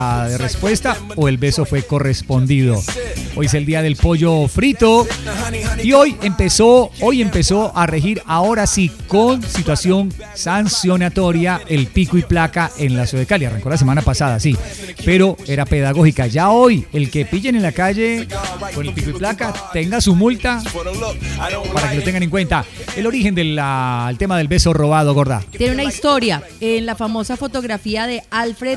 de respuesta o el beso fue correspondido. Hoy es el día del pollo frito y hoy empezó a regir ahora sí con situación sancionatoria el pico y placa en la ciudad de Cali. Arrancó la semana pasada, sí, pero era pedagógica. Ya hoy el que pillen en la calle con el pico y placa tenga su multa para que lo tengan en cuenta. El origen del tema del beso robado, gorda. Tiene una historia en la famosa fotografía de Alfred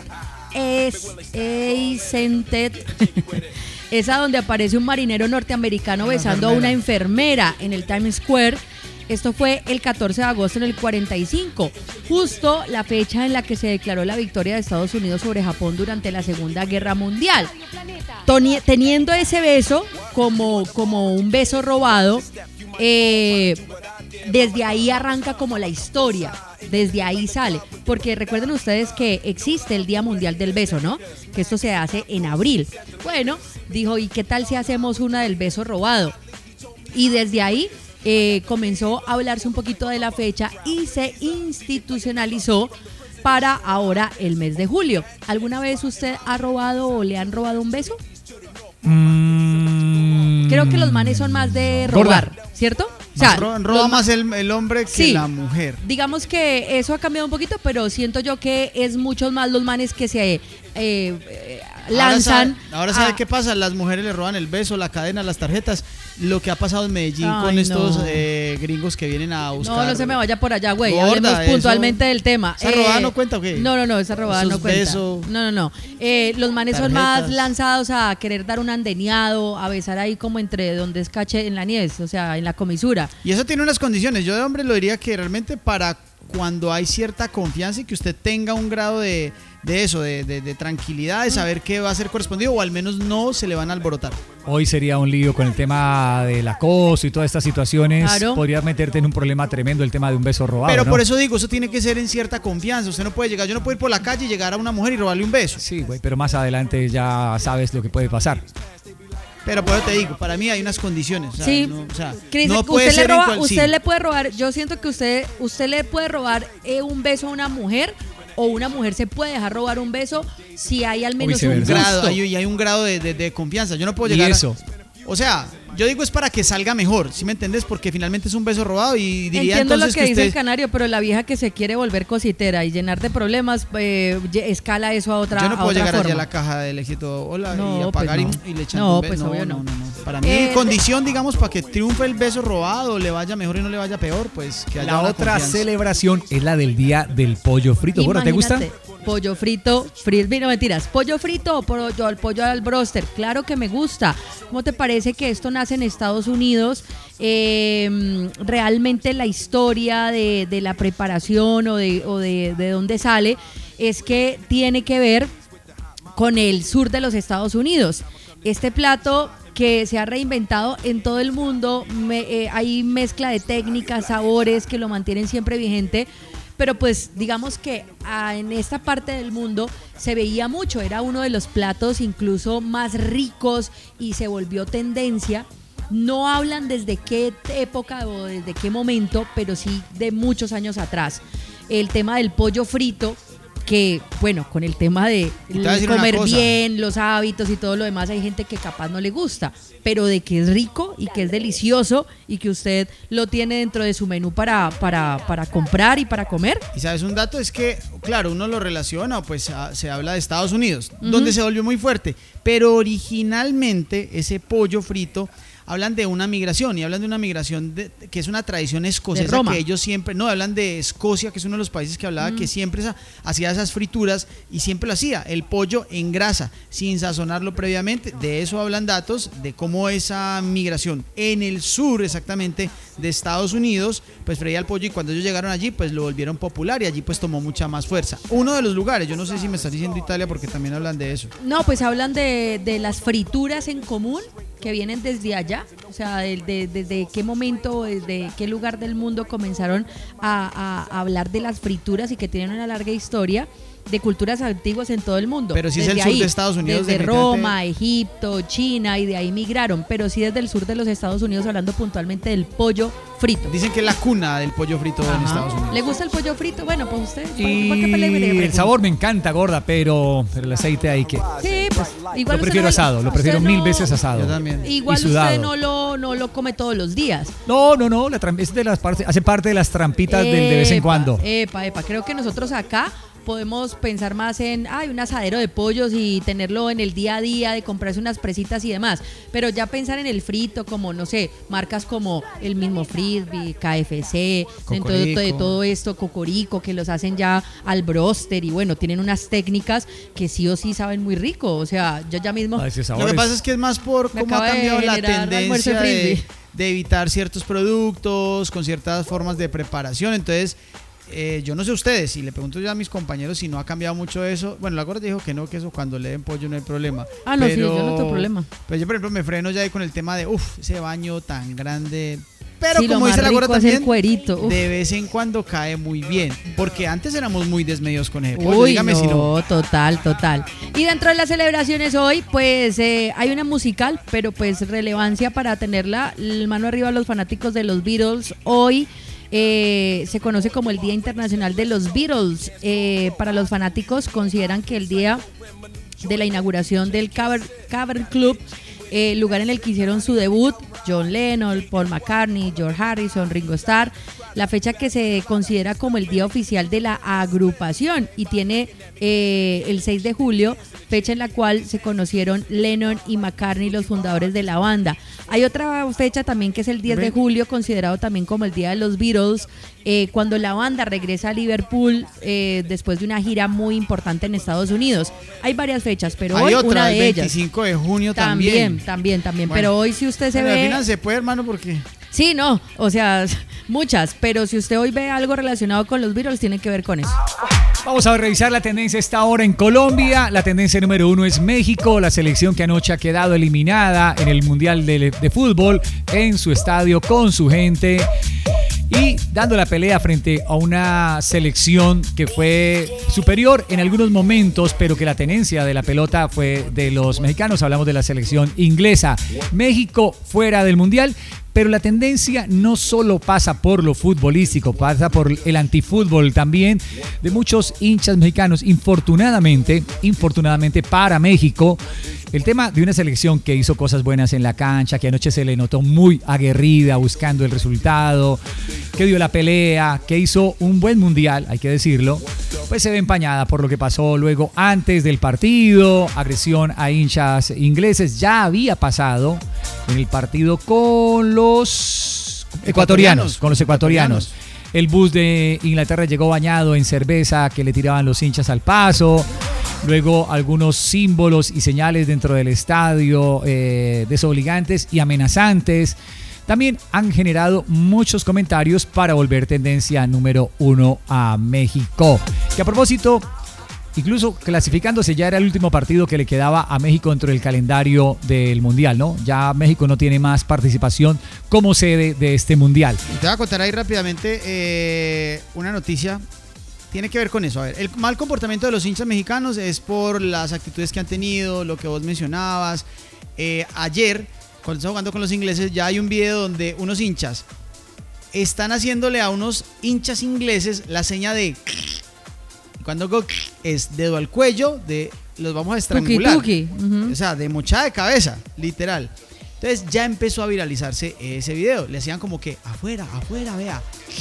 Eisenstedt, esa donde aparece un marinero norteamericano besando a una enfermera en el Times Square. Esto fue el 14 de agosto en el 45, justo la fecha en la que se declaró la victoria de Estados Unidos sobre Japón durante la Segunda Guerra Mundial. Teniendo ese beso como un beso robado, desde ahí arranca como la historia, desde ahí sale, porque recuerden ustedes que existe el Día Mundial del Beso, ¿no? Que esto se hace en abril. Bueno, dijo, ¿y qué tal si hacemos una del beso robado? Y desde ahí comenzó a hablarse un poquito de la fecha y se institucionalizó para ahora el mes de julio. ¿Alguna vez usted ha robado o le han robado un beso? Creo que los manes son más de robar, gorda, ¿cierto? O sea, roba más el hombre que sí, la mujer. Digamos que eso ha cambiado un poquito, pero siento yo que es muchos más los manes que se lanzan. Ahora sabe qué pasa, las mujeres le roban el beso, la cadena, las tarjetas. Lo que ha pasado en Medellín con estos gringos que vienen a buscar. No se me vaya por allá, güey. Hablemos puntualmente del tema. ¿Esa robada no cuenta o qué? No, esa robada no cuenta. No. Los manes son más lanzados a querer dar un andeneado, a besar ahí como entre donde es cache en la nieve, o sea, en la comisura. Y eso tiene unas condiciones. Yo de hombre lo diría que realmente para cuando hay cierta confianza y que usted tenga un grado de tranquilidad, de saber que va a ser correspondido o al menos no se le van a alborotar. Hoy sería un lío con el tema del acoso y todas estas situaciones. Claro. Podría meterte en un problema tremendo el tema de un beso robado. Pero ¿no? por eso digo, eso tiene que ser en cierta confianza. Usted no puede llegar, yo no puedo ir por la calle y llegar a una mujer y robarle un beso. Sí, güey, pero más adelante ya sabes lo que puede pasar. Pero por eso te digo, para mí hay unas condiciones. O sea, sí, Cris, no puede usted ser usted le puede robar, yo siento que usted le puede robar un beso a una mujer, o una mujer se puede dejar robar un beso si hay al menos un grado, hay un grado de confianza. Yo no puedo llegar. ¿Y eso? O sea, yo digo es para que salga mejor, ¿sí me entendés? Porque finalmente es un beso robado y diría entiendo entonces lo que dice el canario, pero la vieja que se quiere volver cositera y llenar de problemas, escala eso a otra forma. Yo no puedo llegar allá a la caja del éxito, hola, y apagar y le echan un beso. Pues obvio no. Para mí, condición, digamos, para que triunfe el beso robado, le vaya mejor y no le vaya peor, pues que haya la otra confianza. Celebración es la del día del pollo frito. ¿Te gusta? Pollo frito, no mentiras, pollo frito o el pollo al bróster, claro que me gusta. ¿Cómo te parece que esto nace en Estados Unidos? Realmente la historia de la preparación o de dónde sale es que tiene que ver con el sur de los Estados Unidos. Este plato que se ha reinventado en todo el mundo, hay mezcla de técnicas, sabores que lo mantienen siempre vigente. Pero pues digamos que en esta parte del mundo se veía mucho, era uno de los platos incluso más ricos y se volvió tendencia. No hablan desde qué época o desde qué momento, pero sí de muchos años atrás. El tema del pollo frito, que bueno, con el tema de comer bien, los hábitos y todo lo demás, hay gente que capaz no le gusta, pero de que es rico y que es delicioso y que usted lo tiene dentro de su menú para comprar y para comer. Y sabes, un dato es que, claro, uno lo relaciona, pues se habla de Estados Unidos, donde se volvió muy fuerte, pero originalmente ese pollo frito hablan de una migración, y hablan de una migración que es una tradición escocesa, que ellos siempre, hablan de Escocia, que es uno de los países que hablaba que siempre hacía esas frituras y siempre lo hacía, el pollo en grasa, sin sazonarlo previamente. De eso hablan datos, de cómo esa migración en el sur exactamente de Estados Unidos, pues freía el pollo, y cuando ellos llegaron allí, pues lo volvieron popular y allí pues tomó mucha más fuerza. Uno de los lugares, yo no sé si me estás diciendo Italia, porque también hablan de eso. No, pues hablan de las frituras en común, que vienen desde allá, o sea, desde qué momento, desde qué lugar del mundo comenzaron a hablar de las frituras y que tienen una larga historia. de culturas antiguas en todo el mundo. Pero si es el Desde sur de Estados Unidos. Desde Roma, Egipto, China, y de ahí migraron. Pero sí desde el sur de los Estados Unidos, hablando puntualmente del pollo frito. Dicen que es la cuna del pollo frito en Estados Unidos. ¿Le gusta el pollo frito? Bueno, pues usted. Y el sabor me encanta, gorda, pero el aceite hay que... Sí, pues igual lo prefiero asado, lo prefiero mil veces asado. Yo también. Igual y sudado. usted no lo come todos los días. No, es de las partes, hace parte de las trampitas del de vez en cuando. Epa. Creo que nosotros acá podemos pensar más en un asadero de pollos y tenerlo en el día a día, de comprarse unas presitas y demás, pero ya pensar en el frito, como no sé, marcas como el mismo Frisbee, KFC, dentro de todo esto, Cocorico, que los hacen ya al broster, y bueno, tienen unas técnicas que sí o sí saben muy rico. O sea, yo ya mismo... Lo que pasa es que es más por cómo ha cambiado la tendencia de evitar ciertos productos con ciertas formas de preparación. Entonces, yo no sé ustedes, y le pregunto yo a mis compañeros si no ha cambiado mucho eso. Bueno, la gorda dijo que no, que eso cuando le den pollo no hay problema. No, sí, yo no tengo problema. Pues yo, por ejemplo, me freno ya ahí con el tema de, ese baño tan grande. Pero sí, como dice la gorda también, cuerito. De vez en cuando cae muy bien. Porque antes éramos muy desmedidos con ese pollo. Dígame si no. Total. Y dentro de las celebraciones hoy, pues hay una musical, pero pues relevancia para tenerla. Mano arriba a los fanáticos de los Beatles. Hoy se conoce como el Día Internacional de los Beatles. Para los fanáticos consideran que el día de la inauguración del Cavern Club, lugar en el que hicieron su debut John Lennon, Paul McCartney, George Harrison, Ringo Starr, la fecha que se considera como el día oficial de la agrupación, y tiene el 6 de julio, fecha en la cual se conocieron Lennon y McCartney, los fundadores de la banda. Hay otra fecha también que es el 10 de julio, considerado también como el día de los Beatles, cuando la banda regresa a Liverpool después de una gira muy importante en Estados Unidos. Hay varias fechas, pero hay hoy otra, una de el 25 de junio también. Bueno, pero hoy si usted se ve... Al final se puede, hermano, porque... Sí, no, o sea, muchas, pero si usted hoy ve algo relacionado con los Beatles, tiene que ver con eso. Vamos a revisar la tendencia a esta hora en Colombia. La tendencia número 1 es México, la selección que anoche ha quedado eliminada en el Mundial de Fútbol en su estadio con su gente y dando la pelea frente a una selección que fue superior en algunos momentos, pero que la tenencia de la pelota fue de los mexicanos. Hablamos de la selección inglesa. México fuera del Mundial. Pero la tendencia no solo pasa por lo futbolístico, pasa por el antifútbol también de muchos hinchas mexicanos. Infortunadamente para México, el tema de una selección que hizo cosas buenas en la cancha, que anoche se le notó muy aguerrida buscando el resultado, que dio la pelea, que hizo un buen mundial, hay que decirlo, pues se ve empañada por lo que pasó luego antes del partido, agresión a hinchas ingleses. Ya había pasado en el partido con los ecuatorianos. El bus de Inglaterra llegó bañado en cerveza que le tiraban los hinchas al paso. Luego algunos símbolos y señales dentro del estadio desobligantes y amenazantes también han generado muchos comentarios para volver tendencia número 1 a México. Que a propósito, incluso clasificándose ya era el último partido que le quedaba a México dentro del calendario del Mundial, ¿no? Ya México no tiene más participación como sede de este Mundial. Te voy a contar ahí rápidamente una noticia. Tiene que ver con eso. A ver, el mal comportamiento de los hinchas mexicanos es por las actitudes que han tenido, lo que vos mencionabas. Ayer, cuando estaba jugando con los ingleses, ya hay un video donde unos hinchas están haciéndole a unos hinchas ingleses la seña de... Cuando es dedo al cuello, de los vamos a estrangular. Tuki. Uh-huh. O sea, de mochada de cabeza, literal. Entonces ya empezó a viralizarse ese video. Le hacían como que afuera, vea.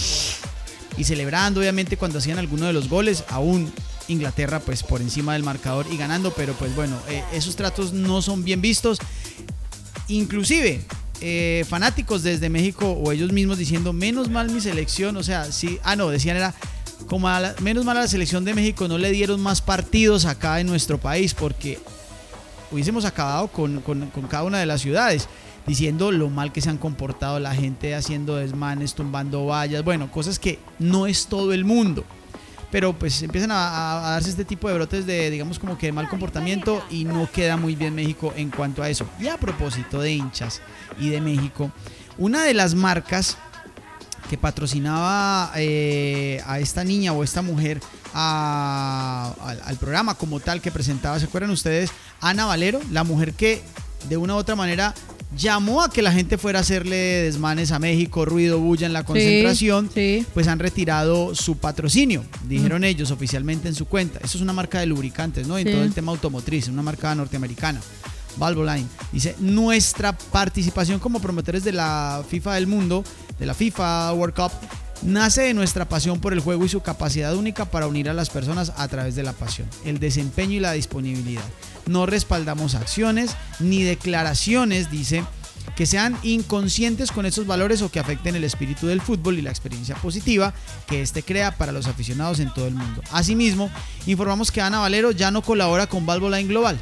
Y celebrando, obviamente, cuando hacían alguno de los goles, aún Inglaterra pues por encima del marcador y ganando, pero pues bueno, esos tratos no son bien vistos. Inclusive fanáticos desde México o ellos mismos diciendo, menos mal mi selección, o sea, sí, decían era como menos mal a la selección de México no le dieron más partidos acá en nuestro país, porque hubiésemos acabado con cada una de las ciudades, diciendo lo mal que se han comportado la gente, haciendo desmanes, tumbando vallas, bueno, cosas que no es todo el mundo, pero pues empiezan a darse este tipo de brotes de, digamos, como que de mal comportamiento, y no queda muy bien México en cuanto a eso. Y a propósito de hinchas y de México, una de las marcas que patrocinaba a esta niña o esta mujer al programa como tal que presentaba, ¿se acuerdan ustedes? Ana Valero, la mujer que de una u otra manera llamó a que la gente fuera a hacerle desmanes a México, ruido, bulla en la concentración, pues han retirado su patrocinio, dijeron ellos oficialmente en su cuenta. Eso es una marca de lubricantes, ¿no? En todo el tema automotriz, una marca norteamericana. Valvoline dice: nuestra participación como promotores de la FIFA del mundo, de la FIFA World Cup, nace de nuestra pasión por el juego y su capacidad única para unir a las personas a través de la pasión, el desempeño y la disponibilidad. No respaldamos acciones ni declaraciones, dice, que sean inconscientes con estos valores o que afecten el espíritu del fútbol y la experiencia positiva que este crea para los aficionados en todo el mundo. Asimismo, informamos que Ana Valero ya no colabora con Valvoline Global.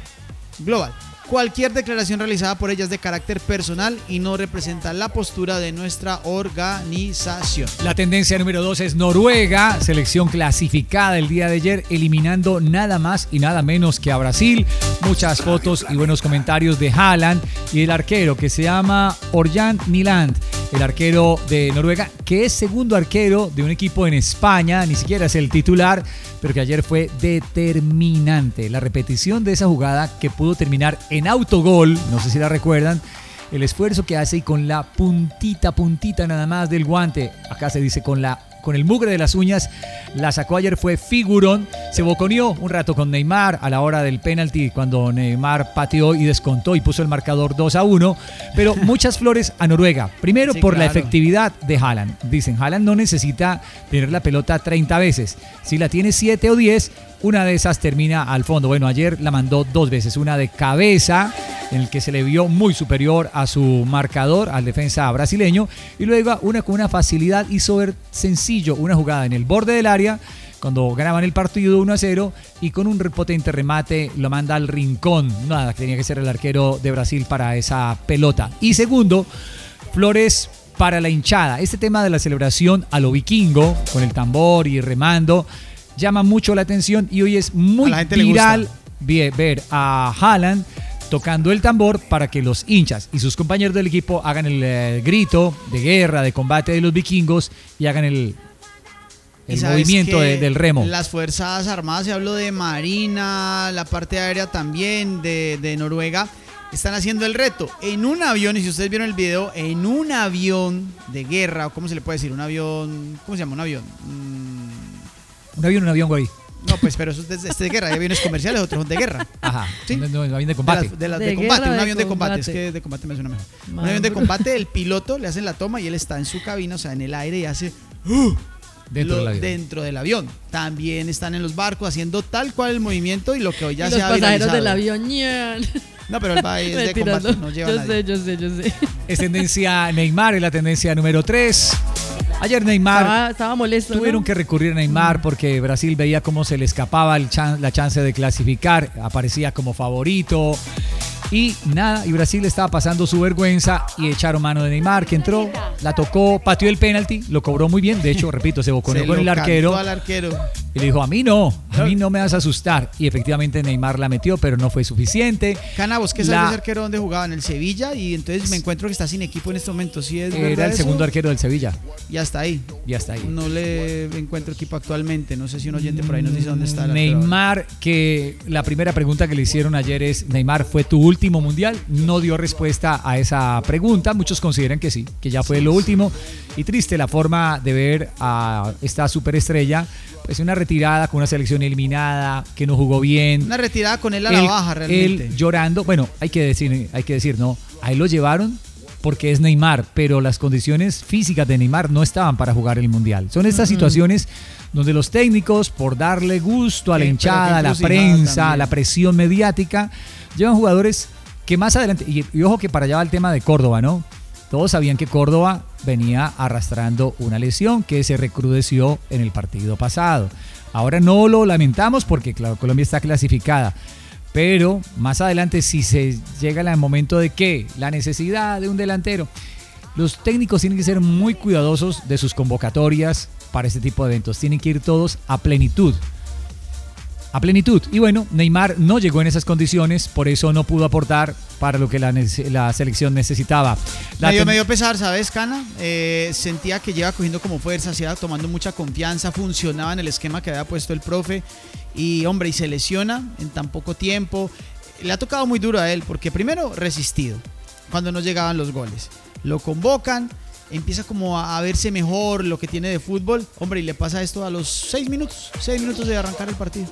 Cualquier declaración realizada por ella es de carácter personal y no representa la postura de nuestra organización. La tendencia número 2 es Noruega, selección clasificada el día de ayer, eliminando nada más y nada menos que a Brasil. Muchas fotos y buenos comentarios de Haaland y el arquero que se llama Orjan Nyland, el arquero de Noruega, que es segundo arquero de un equipo en España, ni siquiera es el titular, pero que ayer fue determinante. La repetición de esa jugada que pudo terminar en autogol, no sé si la recuerdan, el esfuerzo que hace y con la puntita nada más del guante, acá se dice con el mugre de las uñas, la sacó ayer, fue figurón. Se boconeó un rato con Neymar a la hora del penalti, cuando Neymar pateó y descontó y puso el marcador 2-1, pero muchas flores a Noruega. Primero, por la efectividad de Haaland. Dicen, Haaland no necesita tener la pelota 30 veces. Si la tiene 7 o 10, una de esas termina al fondo. Bueno, ayer la mandó 2 veces, una de cabeza, en el que se le vio muy superior a su marcador, al defensa brasileño, y luego una con una facilidad hizo ver sencillo una jugada en el borde del área, cuando ganaban el partido 1-0, y con un potente remate lo manda al rincón. Nada, tenía que ser el arquero de Brasil para esa pelota. Y segundo, flores para la hinchada. Este tema de la celebración a lo vikingo, con el tambor y remando, llama mucho la atención, y hoy es muy viral ver a Haaland tocando el tambor para que los hinchas y sus compañeros del equipo hagan el grito de guerra, de combate de los vikingos, y hagan el movimiento del remo. Las Fuerzas Armadas, se habló de Marina, la parte aérea también de Noruega, están haciendo el reto en un avión, y si ustedes vieron el video, en un avión de guerra, o ¿cómo se le puede decir? Un avión, ¿cómo se llama? Un avión. Un avión, güey. No, pues, pero eso es de guerra. Hay aviones comerciales, otros son de guerra. Ajá. ¿Sí? No, avión de combate. De combate, un avión de combate. Es que de combate me suena mejor. Un avión de combate, el piloto le hacen la toma y él está en su cabina, o sea, en el aire, y hace dentro del avión. También están en los barcos haciendo tal cual el movimiento y lo que hoy ya se ha viralizado. Los pasajeros del avión. No, pero el país de combate no lleva a nadie. Yo sé. Es tendencia Neymar, es la tendencia número 3. Ayer Neymar estaba molesto. Tuvieron que recurrir a Neymar porque Brasil veía cómo se le escapaba la chance de clasificar. Aparecía como favorito. Y nada, y Brasil estaba pasando su vergüenza y echaron mano de Neymar, que entró, la tocó, pateó el penalti, lo cobró muy bien. De hecho, repito, se boconeó con el arquero. Y le dijo, a mí no me vas a asustar. Y efectivamente Neymar la metió, pero no fue suficiente. Cana, ¿vos qué sabes ese arquero dónde jugaba? En el Sevilla, y entonces me encuentro que está sin equipo en este momento. ¿Sí es verdad? Era el segundo arquero del Sevilla. Y hasta ahí. No le encuentro equipo actualmente. No sé si un oyente por ahí nos dice dónde está el Neymar, que la primera pregunta que le hicieron ayer es, Neymar, ¿fue tu último mundial? No dio respuesta a esa pregunta. Muchos consideran que sí, que ya fue lo último. Y triste la forma de ver a esta superestrella, pues una retirada con una selección eliminada, que no jugó bien. Una retirada con él a la baja realmente. Él llorando. Bueno, hay que decir, no, a él lo llevaron porque es Neymar, pero las condiciones físicas de Neymar no estaban para jugar el mundial. Son estas situaciones donde los técnicos, por darle gusto a la hinchada, a la prensa, a la presión mediática, llevan jugadores que más adelante, y ojo que para allá va el tema de Córdoba, ¿no? Todos sabían que Córdoba venía arrastrando una lesión que se recrudeció en el partido pasado. Ahora no lo lamentamos porque, claro, Colombia está clasificada. Pero más adelante, si se llega al momento de que la necesidad de un delantero, los técnicos tienen que ser muy cuidadosos de sus convocatorias para este tipo de eventos. Tienen que ir todos a plenitud. a plenitud. Y bueno, Neymar no llegó en esas condiciones, por eso no pudo aportar para lo que la selección necesitaba. Me dio pesar, ¿sabes, Cana? Sentía que lleva cogiendo como fuerza, se iba tomando mucha confianza, funcionaba en el esquema que había puesto el profe y, hombre, y se lesiona en tan poco tiempo. Le ha tocado muy duro a él porque primero resistido cuando no llegaban los goles. Lo convocan, empieza como a verse mejor lo que tiene de fútbol. Hombre, y le pasa esto a los 6 minutos de arrancar el partido.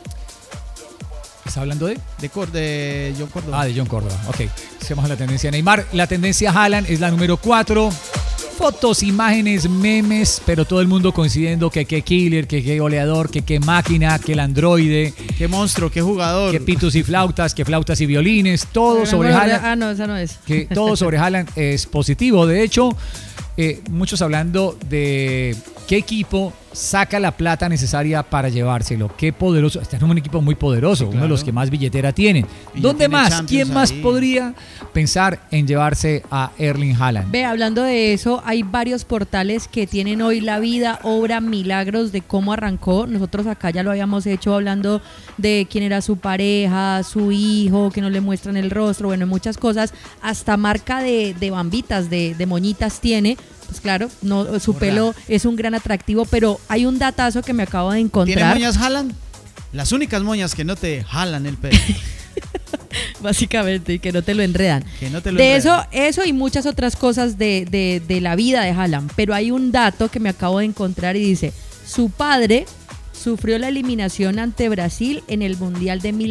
¿Está hablando de? De John Córdoba. De John Córdoba. Ok. Hacemos la tendencia de Neymar. La tendencia Haaland es la número 4. Fotos, imágenes, memes, pero todo el mundo coincidiendo que qué killer, que qué goleador, que qué máquina, que el androide. Qué monstruo, qué jugador. Que pitos y flautas, que flautas y violines. Todo sobre Haaland. No, esa no es. Que todo sobre Haaland es positivo. De hecho, muchos hablando de qué equipo saca la plata necesaria para llevárselo. Qué poderoso. Este es un equipo muy poderoso, sí, claro. Uno de los que más billetera tienen. ¿Dónde más? ¿Quién más podría pensar en llevarse a Erling Haaland? Ve, hablando de eso, hay varios portales que tienen hoy la vida, obra, milagros de cómo arrancó. Nosotros acá ya lo habíamos hecho hablando de quién era su pareja, su hijo, que no le muestran el rostro, bueno, muchas cosas. Hasta marca de bambitas, de moñitas tiene. Pues claro, no, su pelo es un gran atractivo, pero hay un datazo que me acabo de encontrar. ¿Tiene moñas Haaland? Las únicas moñas que no te jalan el pelo. Básicamente, y que no te lo enredan. De eso y muchas otras cosas de la vida de Haaland. Pero hay un dato que me acabo de encontrar y dice, su padre sufrió la eliminación ante Brasil en el Mundial de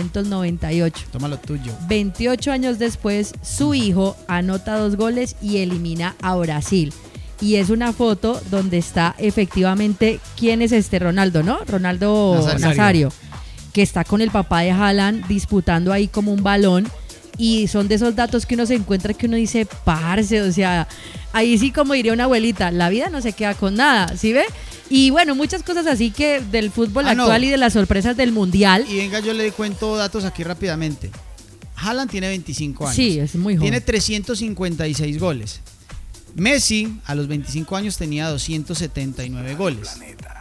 1998. Toma lo tuyo. 28 años después, su hijo anota 2 goles y elimina a Brasil. Y es una foto donde está efectivamente, ¿quién es este? Ronaldo, ¿no? Ronaldo Nazario, que está con el papá de Haaland disputando ahí como un balón. Y son de esos datos que uno se encuentra que uno dice, parce, o sea, ahí sí, como diría una abuelita, la vida no se queda con nada, ¿sí ve? Y bueno, muchas cosas así que del fútbol actual y de las sorpresas del Mundial. Y venga, yo le cuento datos aquí rápidamente. Haaland tiene 25 años. Sí, es muy joven. Tiene 356 goles. Messi, a los 25 años, tenía 279 goles.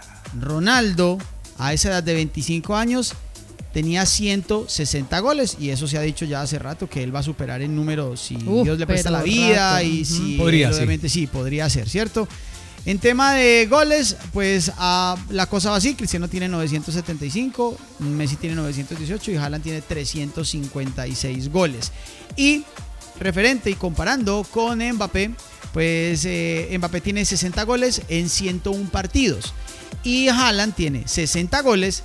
Ronaldo, a esa edad de 25 años, tenía 160 goles. Y eso se ha dicho ya hace rato, que él va a superar en número si Dios le presta la vida. Y si podría, obviamente sí, podría ser, ¿cierto? En tema de goles, pues la cosa va así. Cristiano tiene 975, Messi tiene 918 y Haaland tiene 356 goles. Y referente y comparando con Mbappé, pues Mbappé tiene 60 goles en 101 partidos y Haaland tiene 60 goles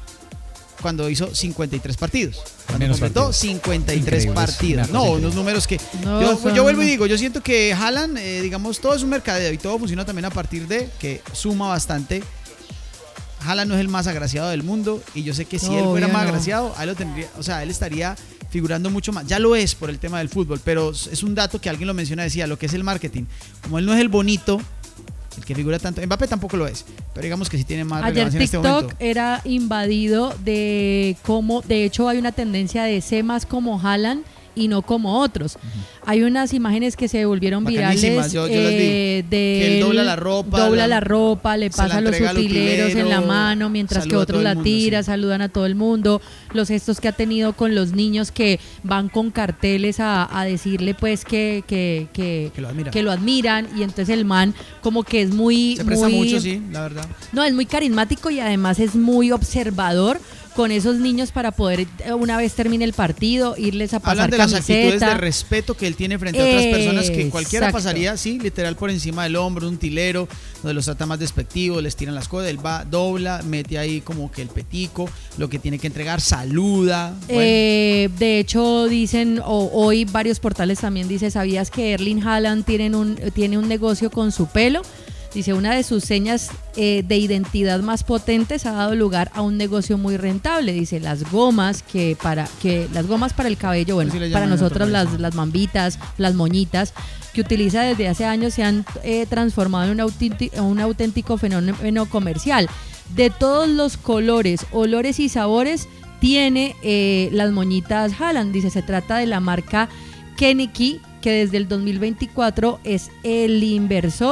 cuando hizo 53 partidos. Cuando completó 53 partidos. No, unos números que... yo vuelvo y digo, yo siento que Haaland, digamos, todo es un mercadeo y todo funciona también a partir de que suma bastante. Haaland no es el más agraciado del mundo y yo sé que si él fuera más agraciado, a él lo tendría, o sea, él estaría figurando mucho más. Ya lo es por el tema del fútbol, pero es un dato que alguien lo menciona, decía, lo que es el marketing. Como él no es el bonito, el que figura tanto, Mbappé tampoco lo es, pero digamos que sí tiene más relevancia en este momento. Ayer TikTok era invadido de cómo, de hecho hay una tendencia de sé más como Haaland y no como otros. Hay unas imágenes que se volvieron virales yo las vi. Que él dobla la ropa, le pasa los utileros en la mano mientras que otros la tiran, saludan a todo el mundo. Los gestos que ha tenido con los niños que van con carteles a decirle pues que lo admiran, y entonces el man como que es muy... Se presta mucho, sí, la verdad. No, es muy carismático y además es muy observador con esos niños para poder, una vez termine el partido, irles a pasar camiseta. Hablan de las actitudes de respeto que él tiene frente a otras personas que cualquiera pasaría, sí, literal por encima del hombro, un tilero, donde los trata más despectivos, les tiran las cosas, él va, dobla, mete ahí como que el petico, lo que tiene que entregar, saluda. Bueno. De hecho, dicen, hoy varios portales también dicen, ¿sabías que Erling Haaland tiene un negocio con su pelo? Dice, una de sus señas de identidad más potentes ha dado lugar a un negocio muy rentable. Dice, las gomas para el cabello, bueno, para nosotros las mambitas, las moñitas, que utiliza desde hace años, se han transformado en un auténtico fenómeno comercial. De todos los colores, olores y sabores tiene las moñitas Haaland. Dice, se trata de la marca Keniki, que desde el 2024 es el inversor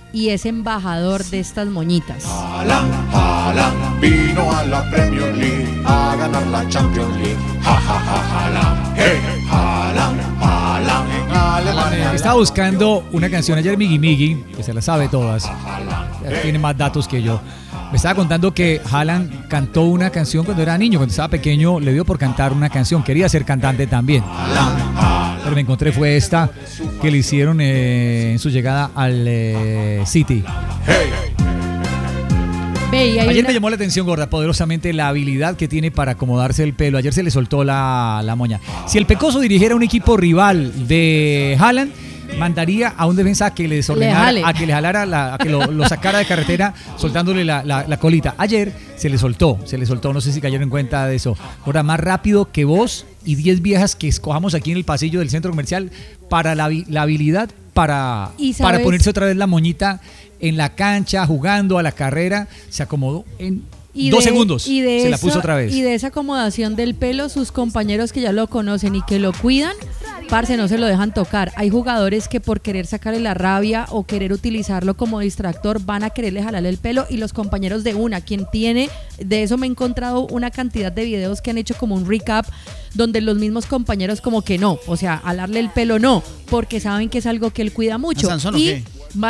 y es embajador de estas moñitas. Haaland vino a la Premier League a ganar la Champions League. Ja, ja, ja, Haaland, hey, Haaland en Alemania. Estaba buscando una canción ayer, Miggy, que se la sabe todas. Tiene más datos que yo. Me estaba contando que Haaland cantó una canción cuando era niño, cuando estaba pequeño, le dio por cantar una canción. Quería ser cantante también. Pero me encontré fue esta que le hicieron en su llegada al City. Ayer me llamó la atención, gorda, poderosamente la habilidad que tiene para acomodarse el pelo. Ayer se le soltó la moña. Si el Pecoso dirigiera un equipo rival de Haaland, mandaría a un defensa a que le desordenara, a que le jalara, a que lo sacara de carretera soltándole la colita. Ayer se le soltó, no sé si cayeron en cuenta de eso. Ahora, más rápido que vos y 10 viejas que escojamos aquí en el pasillo del centro comercial para la habilidad para ponerse otra vez la moñita en la cancha, jugando a la carrera, se acomodó en 2 segundos, se la puso otra vez. Y de esa acomodación del pelo, sus compañeros que ya lo conocen y que lo cuidan, parce, no se lo dejan tocar. Hay jugadores que por querer sacarle la rabia o querer utilizarlo como distractor van a quererle jalarle el pelo, y los compañeros de quien tiene, de eso me he encontrado una cantidad de videos que han hecho como un recap, donde los mismos compañeros como que no, o sea, jalarle el pelo no, porque saben que es algo que él cuida mucho. ¿Sansón o qué?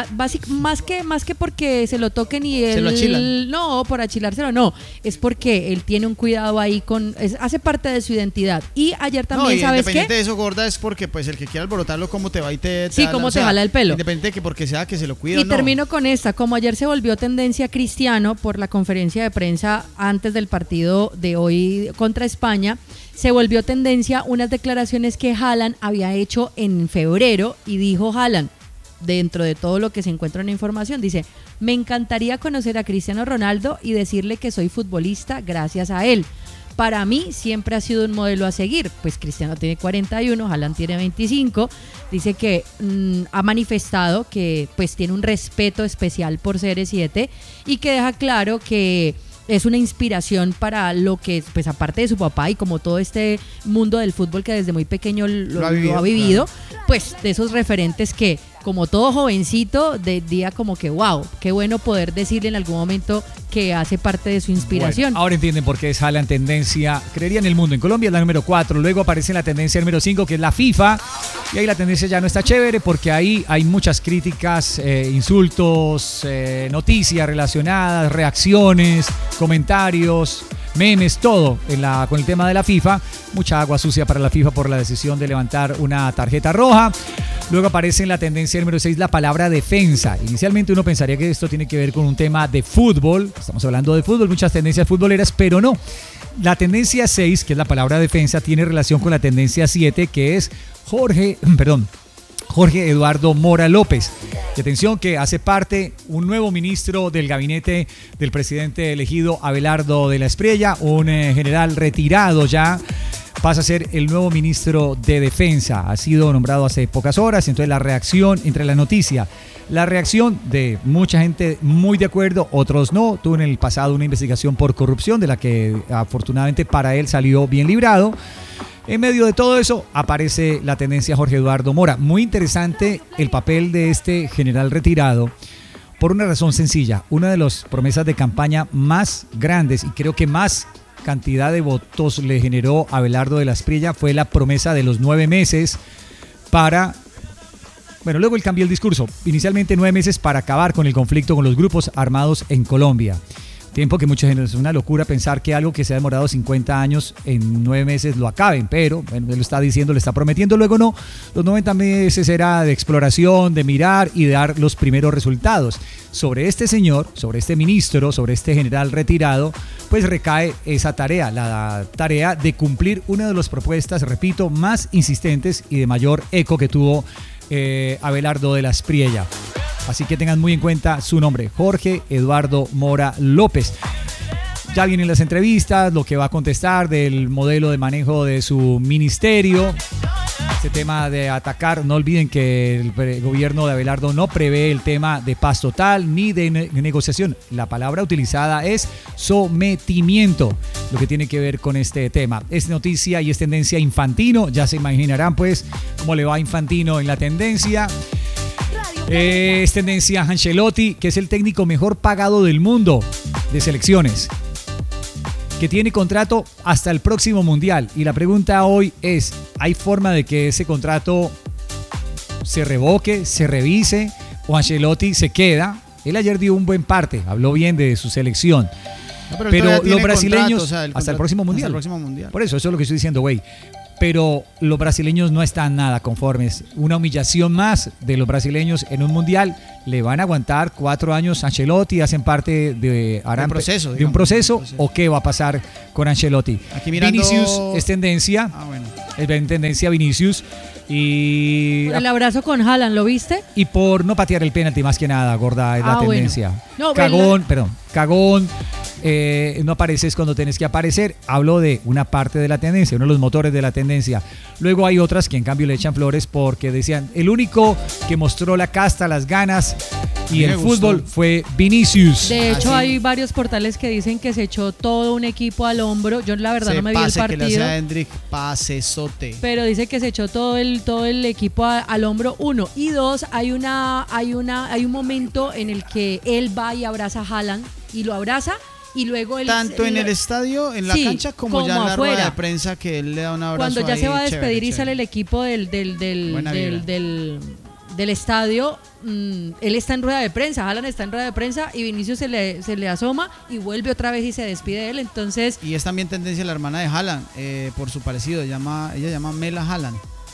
Más que porque se lo toquen y él... ¿Se lo achilan? No, por achilárselo no. Es porque él tiene un cuidado ahí hace parte de su identidad. Y ayer también, ¿sabes qué? Independiente de eso, gorda, es porque pues el que quiera alborotarlo, cómo te va y te sí, cómo te jala el pelo. Independiente de que porque sea que se lo cuida o no. Y termino con esta. Como ayer se volvió tendencia Cristiano por la conferencia de prensa antes del partido de hoy contra España, se volvió tendencia unas declaraciones que Haaland había hecho en febrero, y dijo Haaland, dentro de todo lo que se encuentra en la información, dice: me encantaría conocer a Cristiano Ronaldo y decirle que soy futbolista gracias a él. Para mí siempre ha sido un modelo a seguir. Pues Cristiano tiene 41, Haaland tiene 25. Dice que ha manifestado que pues tiene un respeto especial por CR7, y que deja claro que es una inspiración para lo que, pues aparte de su papá y como todo este mundo del fútbol que desde muy pequeño lo ha vivido, claro. Pues de esos referentes que, como todo jovencito, de día como que wow, qué bueno poder decirle en algún momento que hace parte de su inspiración. Bueno, ahora entienden por qué es Haaland tendencia, creería en el mundo. En Colombia es la número 4, luego aparece la tendencia número 5, que es la FIFA, y ahí la tendencia ya no está chévere, porque ahí hay muchas críticas, insultos, noticias relacionadas, reacciones, comentarios, memes, todo con el tema de la FIFA. Mucha agua sucia para la FIFA por la decisión de levantar una tarjeta roja. Luego aparece en la tendencia número 6 la palabra defensa. Inicialmente uno pensaría que esto tiene que ver con un tema de fútbol. Estamos hablando de fútbol, muchas tendencias futboleras, pero no. La tendencia 6, que es la palabra defensa, tiene relación con la tendencia 7, que es Jorge Eduardo Mora López. Y atención, que hace parte un nuevo ministro del gabinete del presidente elegido Abelardo de la Espriella, un general retirado ya. Pasa a ser el nuevo ministro de Defensa. Ha sido nombrado hace pocas horas. Entonces la reacción entre la noticia, la reacción de mucha gente muy de acuerdo, otros no. Tuvo en el pasado una investigación por corrupción de la que afortunadamente para él salió bien librado. En medio de todo eso aparece la tendencia Jorge Eduardo Mora. Muy interesante el papel de este general retirado, por una razón sencilla. Una de las promesas de campaña más grandes, y creo que más cantidad de votos le generó a Abelardo de la Espriella, fue la promesa de los 9 meses para... Bueno, luego él cambió el discurso. Inicialmente 9 meses para acabar con el conflicto con los grupos armados en Colombia. Tiempo que mucha gente, es una locura pensar que algo que se ha demorado 50 años en 9 meses lo acaben, pero bueno, él lo está diciendo, le está prometiendo. Luego no, los 90 meses era de exploración, de mirar y de dar los primeros resultados. Sobre este señor, sobre este ministro, sobre este general retirado, pues recae esa tarea, la tarea de cumplir una de las propuestas, repito, más insistentes y de mayor eco que tuvo Abelardo de la Espriella. Así que tengan muy en cuenta su nombre, Jorge Eduardo Mora López. Ya vienen las entrevistas, lo que va a contestar del modelo de manejo de su ministerio. Este tema de atacar, no olviden que el gobierno de Abelardo no prevé el tema de paz total ni de negociación. La palabra utilizada es sometimiento, lo que tiene que ver con este tema. Es noticia y es tendencia Infantino. Ya se imaginarán pues cómo le va a Infantino en la tendencia. Es tendencia Ancelotti, que es el técnico mejor pagado del mundo de selecciones, que tiene contrato hasta el próximo Mundial. Y la pregunta hoy es, ¿hay forma de que ese contrato se revoque, se revise o Ancelotti se queda? Él ayer dio un buen parte, habló bien de su selección. No, pero los brasileños, contrato, o sea, hasta el próximo Mundial. Hasta el próximo Mundial. Por eso es lo que estoy diciendo, güey. Pero los brasileños no están nada conformes. Una humillación más de los brasileños en un Mundial. Le van a aguantar 4 años Ancelotti, hacen parte de un proceso. ¿O qué va a pasar con Ancelotti? Aquí mirando... Vinicius es tendencia. Bueno. Es tendencia Vinicius. Y el abrazo con Haaland, ¿lo viste? Y por no patear el penalti, más que nada, gorda, es la tendencia. Bueno. No, cagón. No apareces cuando tienes que aparecer. Hablo de una parte de la tendencia, uno de los motores de la tendencia. Luego hay otras que en cambio le echan flores porque decían, el único que mostró la casta, las ganas y el fútbol fue Vinicius. De hecho, hay varios portales que dicen que se echó todo un equipo al hombro. Yo la verdad no me vi el partido. Que le hacía Hendrik, pasesote. Pero dice que se echó todo el equipo al hombro, 1. Y 2, hay un momento en el que él va y abraza a Haaland y lo abraza. Y luego tanto en el estadio, en la cancha, como ya en la rueda de prensa, que él le da un abrazo. Cuando ya ahí, se va a despedir chévere, y sale el equipo del estadio, él está en rueda de prensa, Haaland está en rueda de prensa y Vinicius se le asoma y vuelve otra vez y se despide de él. Entonces, y es también tendencia la hermana de Haaland, por su parecido, ella llama Mela Haaland.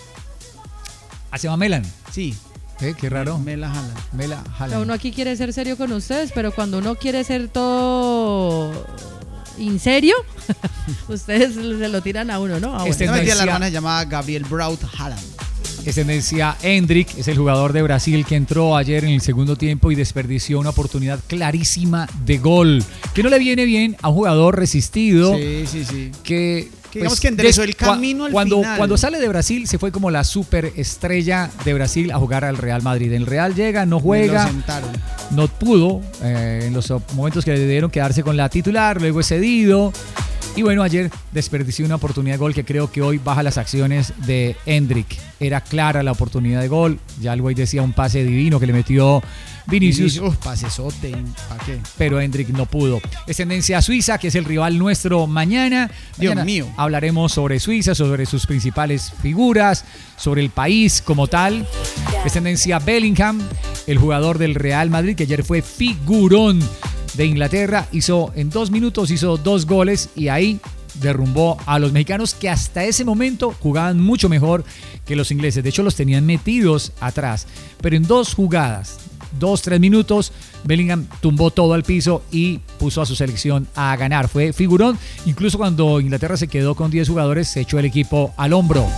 ¿Se llama Melan? Sí. Qué raro. Mela Haaland. Uno aquí quiere ser serio con ustedes, pero cuando uno quiere ser todo en serio, ustedes se lo tiran a uno, ¿no? La hermana se llama Gabriel Braut Haaland. Es tendencia Hendrik, es el jugador de Brasil que entró ayer en el segundo tiempo y desperdició una oportunidad clarísima de gol. Que no le viene bien a un jugador resistido. Sí. Que digamos que enderezó el camino al final. Cuando sale de Brasil se fue como la superestrella de Brasil a jugar al Real Madrid. El Real llega, no juega, no pudo en los momentos que le debieron quedarse con la titular, luego es cedido. Y bueno, ayer desperdició una oportunidad de gol que creo que hoy baja las acciones de Hendrik. Era clara la oportunidad de gol. Ya el güey decía un pase divino que le metió Vinicius. Pasesote, ¿para qué? Pero Hendrik no pudo. Es tendencia Suiza, que es el rival nuestro mañana. Dios mío. Hablaremos sobre Suiza, sobre sus principales figuras, sobre el país como tal. Es tendencia Bellingham, el jugador del Real Madrid, que ayer fue figurón de Inglaterra, en 2 minutos hizo 2 goles y ahí derrumbó a los mexicanos que hasta ese momento jugaban mucho mejor que los ingleses. De hecho, los tenían metidos atrás. Pero en 2 jugadas, 2-3 minutos, Bellingham tumbó todo al piso y puso a su selección a ganar. Fue figurón. Incluso cuando Inglaterra se quedó con 10 jugadores, se echó el equipo al hombro.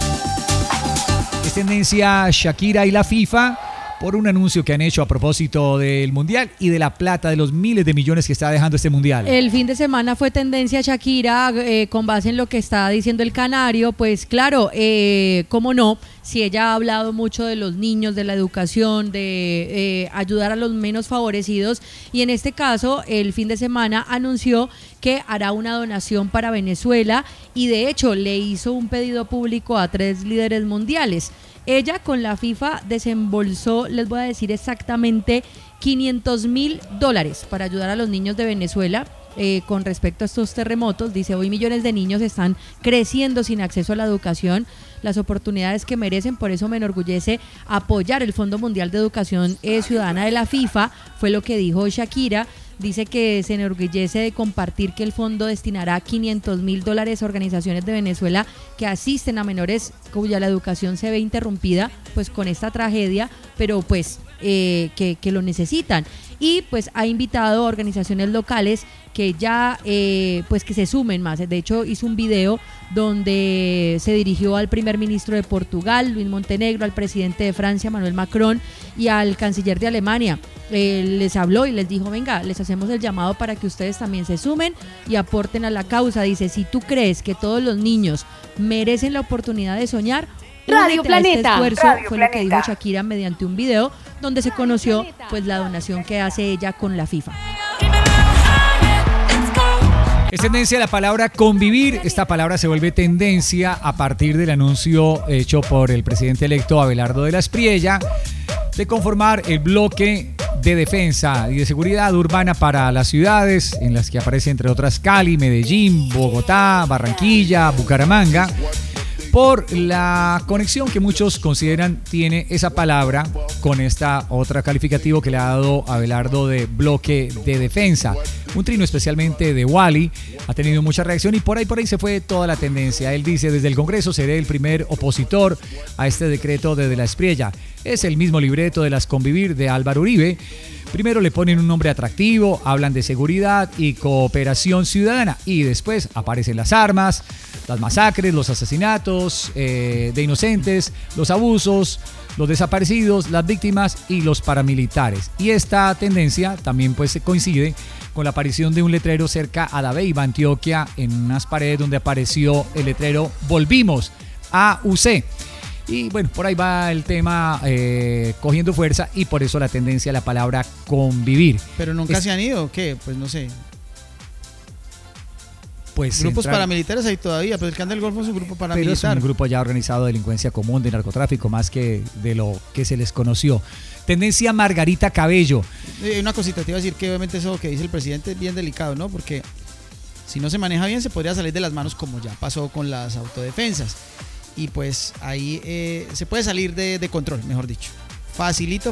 Es tendencia Shakira y la FIFA por un anuncio que han hecho a propósito del Mundial y de la plata, de los miles de millones que está dejando este Mundial. El fin de semana fue tendencia Shakira con base en lo que está diciendo el Canario. Pues claro, cómo no, si ella ha hablado mucho de los niños, de la educación, de ayudar a los menos favorecidos, y en este caso el fin de semana anunció que hará una donación para Venezuela y de hecho le hizo un pedido público a 3 líderes mundiales. Ella con la FIFA desembolsó, les voy a decir exactamente, $500,000 para ayudar a los niños de Venezuela con respecto a estos terremotos. Dice, hoy millones de niños están creciendo sin acceso a la educación, las oportunidades que merecen, por eso me enorgullece apoyar el Fondo Mundial de Educación Ciudadana de la FIFA, fue lo que dijo Shakira. Dice que se enorgullece de compartir que el fondo destinará $500,000 a organizaciones de Venezuela que asisten a menores cuya la educación se ve interrumpida pues con esta tragedia, pero pues que lo necesitan. Y pues ha invitado a organizaciones locales que ya pues que se sumen más. De hecho hizo un video donde se dirigió al primer ministro de Portugal, Luis Montenegro, al presidente de Francia, Emmanuel Macron, y al canciller de Alemania. Les habló y les dijo, venga, les hacemos el llamado para que ustedes también se sumen y aporten a la causa. Dice, si tú crees que todos los niños merecen la oportunidad de soñar, Radio Planeta. Este esfuerzo fue lo que dijo Shakira mediante un video donde se conoció pues la donación que hace ella con la FIFA. Es tendencia la palabra convivir. Esta palabra se vuelve tendencia a partir del anuncio hecho por el presidente electo Abelardo de la Espriella, de conformar el bloque de defensa y de seguridad urbana para las ciudades en las que aparece entre otras Cali, Medellín, Bogotá, Barranquilla, Bucaramanga, por la conexión que muchos consideran tiene esa palabra con esta otra calificativo que le ha dado Abelardo de bloque de defensa. Un trino especialmente de Wally ha tenido mucha reacción y por ahí se fue toda la tendencia. Él dice: desde el Congreso seré el primer opositor a este decreto de la Espriella. Es el mismo libreto de las Convivir de Álvaro Uribe. Primero le ponen un nombre atractivo, hablan de seguridad y cooperación ciudadana y después aparecen las armas, las masacres, los asesinatos de inocentes, los abusos, los desaparecidos, las víctimas y los paramilitares. Y esta tendencia también pues coincide con la aparición de un letrero cerca a Dabeiba, Antioquia, en unas paredes donde apareció el letrero "Volvimos a UC". Y bueno, por ahí va el tema cogiendo fuerza y por eso la tendencia a la palabra convivir. Pero nunca se han ido, ¿o qué? Pues no sé. Pues grupos paramilitares hay todavía, pero el Clan del Golfo es un grupo paramilitar. Pero es un grupo ya organizado de delincuencia común, de narcotráfico, más que de lo que se les conoció. Tendencia Margarita Cabello. Una cosita, te iba a decir que obviamente eso que dice el presidente es bien delicado, ¿no? Porque si no se maneja bien se podría salir de las manos como ya pasó con las autodefensas. Y pues ahí se puede salir de control, mejor dicho. Facilito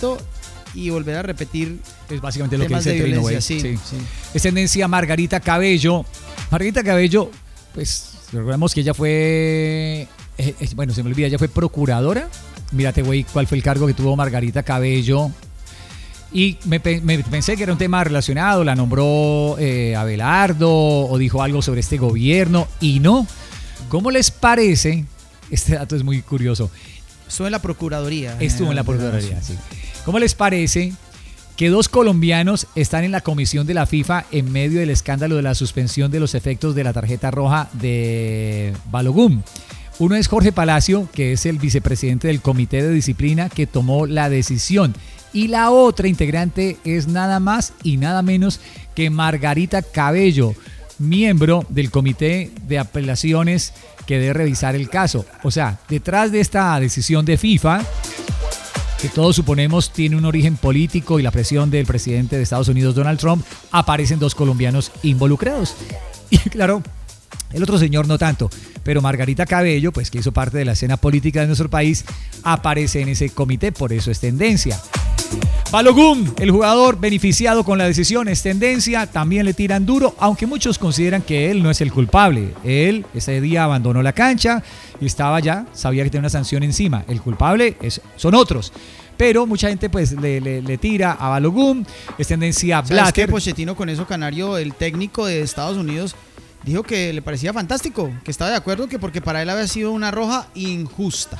y volver a repetir. Es básicamente lo que dice el Trino. sí. Es tendencia Margarita Cabello. Margarita Cabello, pues recordemos que ella fue, bueno, se me olvida, ella fue procuradora. Mírate, güey, cuál fue el cargo que tuvo Margarita Cabello. Y me pensé que era un tema relacionado, la nombró Abelardo o dijo algo sobre este gobierno y no. ¿Cómo les parece? Este dato es muy curioso. Estuvo en la Procuraduría. Sí. ¿Cómo les parece que 2 colombianos están en la comisión de la FIFA en medio del escándalo de la suspensión de los efectos de la tarjeta roja de Balogun? Uno es Jorge Palacio, que es el vicepresidente del Comité de Disciplina que tomó la decisión. Y la otra integrante es nada más y nada menos que Margarita Cabello, miembro del Comité de Apelaciones que debe revisar el caso. O sea, detrás de esta decisión de FIFA, que todos suponemos tiene un origen político y la presión del presidente de Estados Unidos, Donald Trump, aparecen 2 colombianos involucrados. Y claro, el otro señor no tanto, pero Margarita Cabello, pues que hizo parte de la escena política de nuestro país, aparece en ese comité, por eso es tendencia. Balogun, el jugador beneficiado con la decisión, es tendencia, también le tiran duro, aunque muchos consideran que él no es el culpable. Él ese día abandonó la cancha y sabía que tenía una sanción encima. El culpable son otros. Pero mucha gente pues le tira a Balogun, es tendencia Blatter. ¿Sabes qué? Pochettino con eso, Canario, el técnico de Estados Unidos, dijo que le parecía fantástico, que estaba de acuerdo, que porque para él había sido una roja injusta.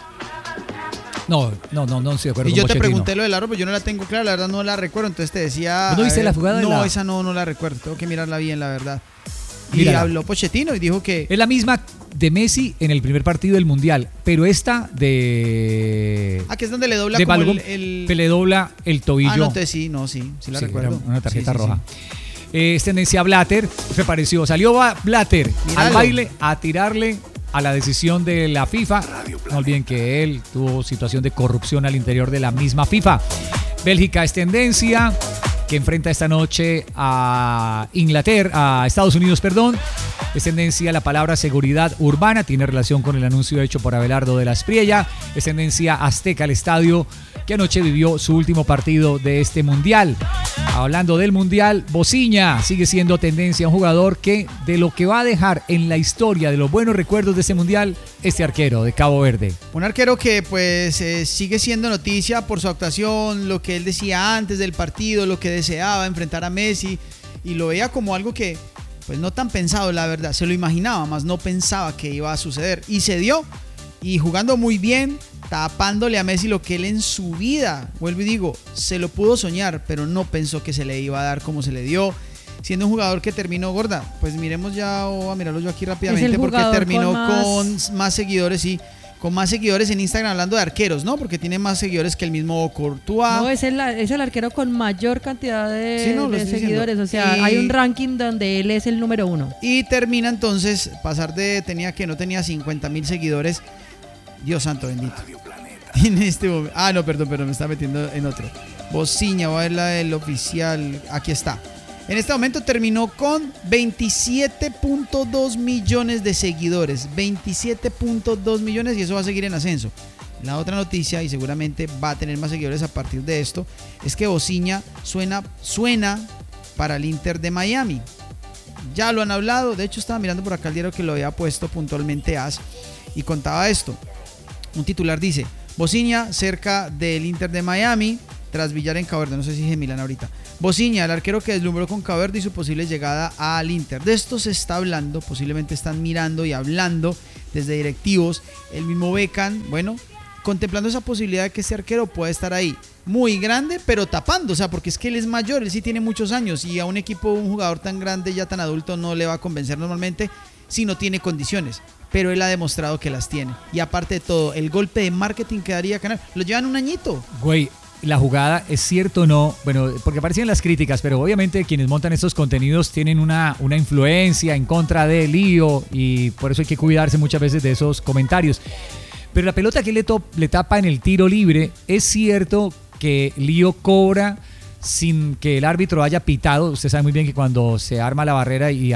No estoy de acuerdo. Y yo con te Pochettino. pregunté lo del árbitro, yo no la tengo clara, la verdad no la recuerdo, entonces te decía... ¿No viste la jugada? No, esa no la recuerdo, tengo que mirarla bien, la verdad. Y Mírala. habló Pochettino y dijo que... Es la misma de Messi en el primer partido del Mundial, pero esta de... que es donde le dobla de como Balogun, que le dobla el tobillo. no, entonces sí la recuerdo. Una tarjeta Sí. roja. Es tendencia Blatter, me pareció. Salió Blatter al baile a tirarle a la decisión de la FIFA. No olviden que él tuvo situación de corrupción al interior de la misma FIFA. Bélgica es tendencia, que enfrenta esta noche a Estados Unidos, perdón. Es tendencia la palabra seguridad urbana, tiene relación con el anuncio hecho por Abelardo de la Espriella. Es tendencia Azteca, el estadio que anoche vivió su último partido de este Mundial. Hablando del Mundial, Bociña sigue siendo tendencia, un jugador que de lo que va a dejar en la historia de los buenos recuerdos de este Mundial, este arquero de Cabo Verde. Un arquero que pues sigue siendo noticia por su actuación, lo que él decía antes del partido, lo que deseaba enfrentar a Messi y lo veía como algo que pues no tan pensado, la verdad, se lo imaginaba, más no pensaba que iba a suceder y se dio, y jugando muy bien, tapándole a Messi lo que él en su vida, vuelvo y digo, se lo pudo soñar, pero no pensó que se le iba a dar como se le dio, siendo un jugador que terminó gorda. Pues miremos ya, a mirarlo yo aquí rápidamente, porque terminó con más seguidores y con más seguidores en Instagram, hablando de arqueros, ¿no? Porque tiene más seguidores que el mismo Courtois. No, es el arquero con mayor cantidad de seguidores. Diciendo. O sea, hay un ranking donde él es el número 1. Y termina entonces, no tenía 50,000 seguidores. Dios santo bendito. En este momento. Ah, no, perdón, me está metiendo en otro. Bociña, voy a ver la del oficial. Aquí está. En este momento terminó con 27.2 millones de seguidores. 27.2 millones y eso va a seguir en ascenso. La otra noticia, y seguramente va a tener más seguidores a partir de esto, es que Bociña suena para el Inter de Miami. Ya lo han hablado. De hecho, estaba mirando por acá el diario que lo había puesto puntualmente AS y contaba esto. Un titular dice: Bociña cerca del Inter de Miami tras billar en Cabo Verde. No sé si dije Milán ahorita. Bociña, el arquero que deslumbró con Cabo Verde y su posible llegada al Inter. De esto se está hablando, posiblemente están mirando y hablando desde directivos. El mismo Beckham, bueno, contemplando esa posibilidad de que ese arquero pueda estar ahí. Muy grande, pero tapando, o sea, porque es que él es mayor, él sí tiene muchos años y a un equipo, un jugador tan grande, ya tan adulto, no le va a convencer normalmente si no tiene condiciones. Pero él ha demostrado que las tiene. Y aparte de todo, el golpe de marketing que daría Canal, lo llevan un añito. Güey, la jugada es cierto o no, bueno, porque aparecen las críticas, pero obviamente quienes montan estos contenidos tienen una influencia en contra de Lío y por eso hay que cuidarse muchas veces de esos comentarios. Pero la pelota que le tapa en el tiro libre, es cierto que Lío cobra sin que el árbitro haya pitado. Usted sabe muy bien que cuando se arma la barrera y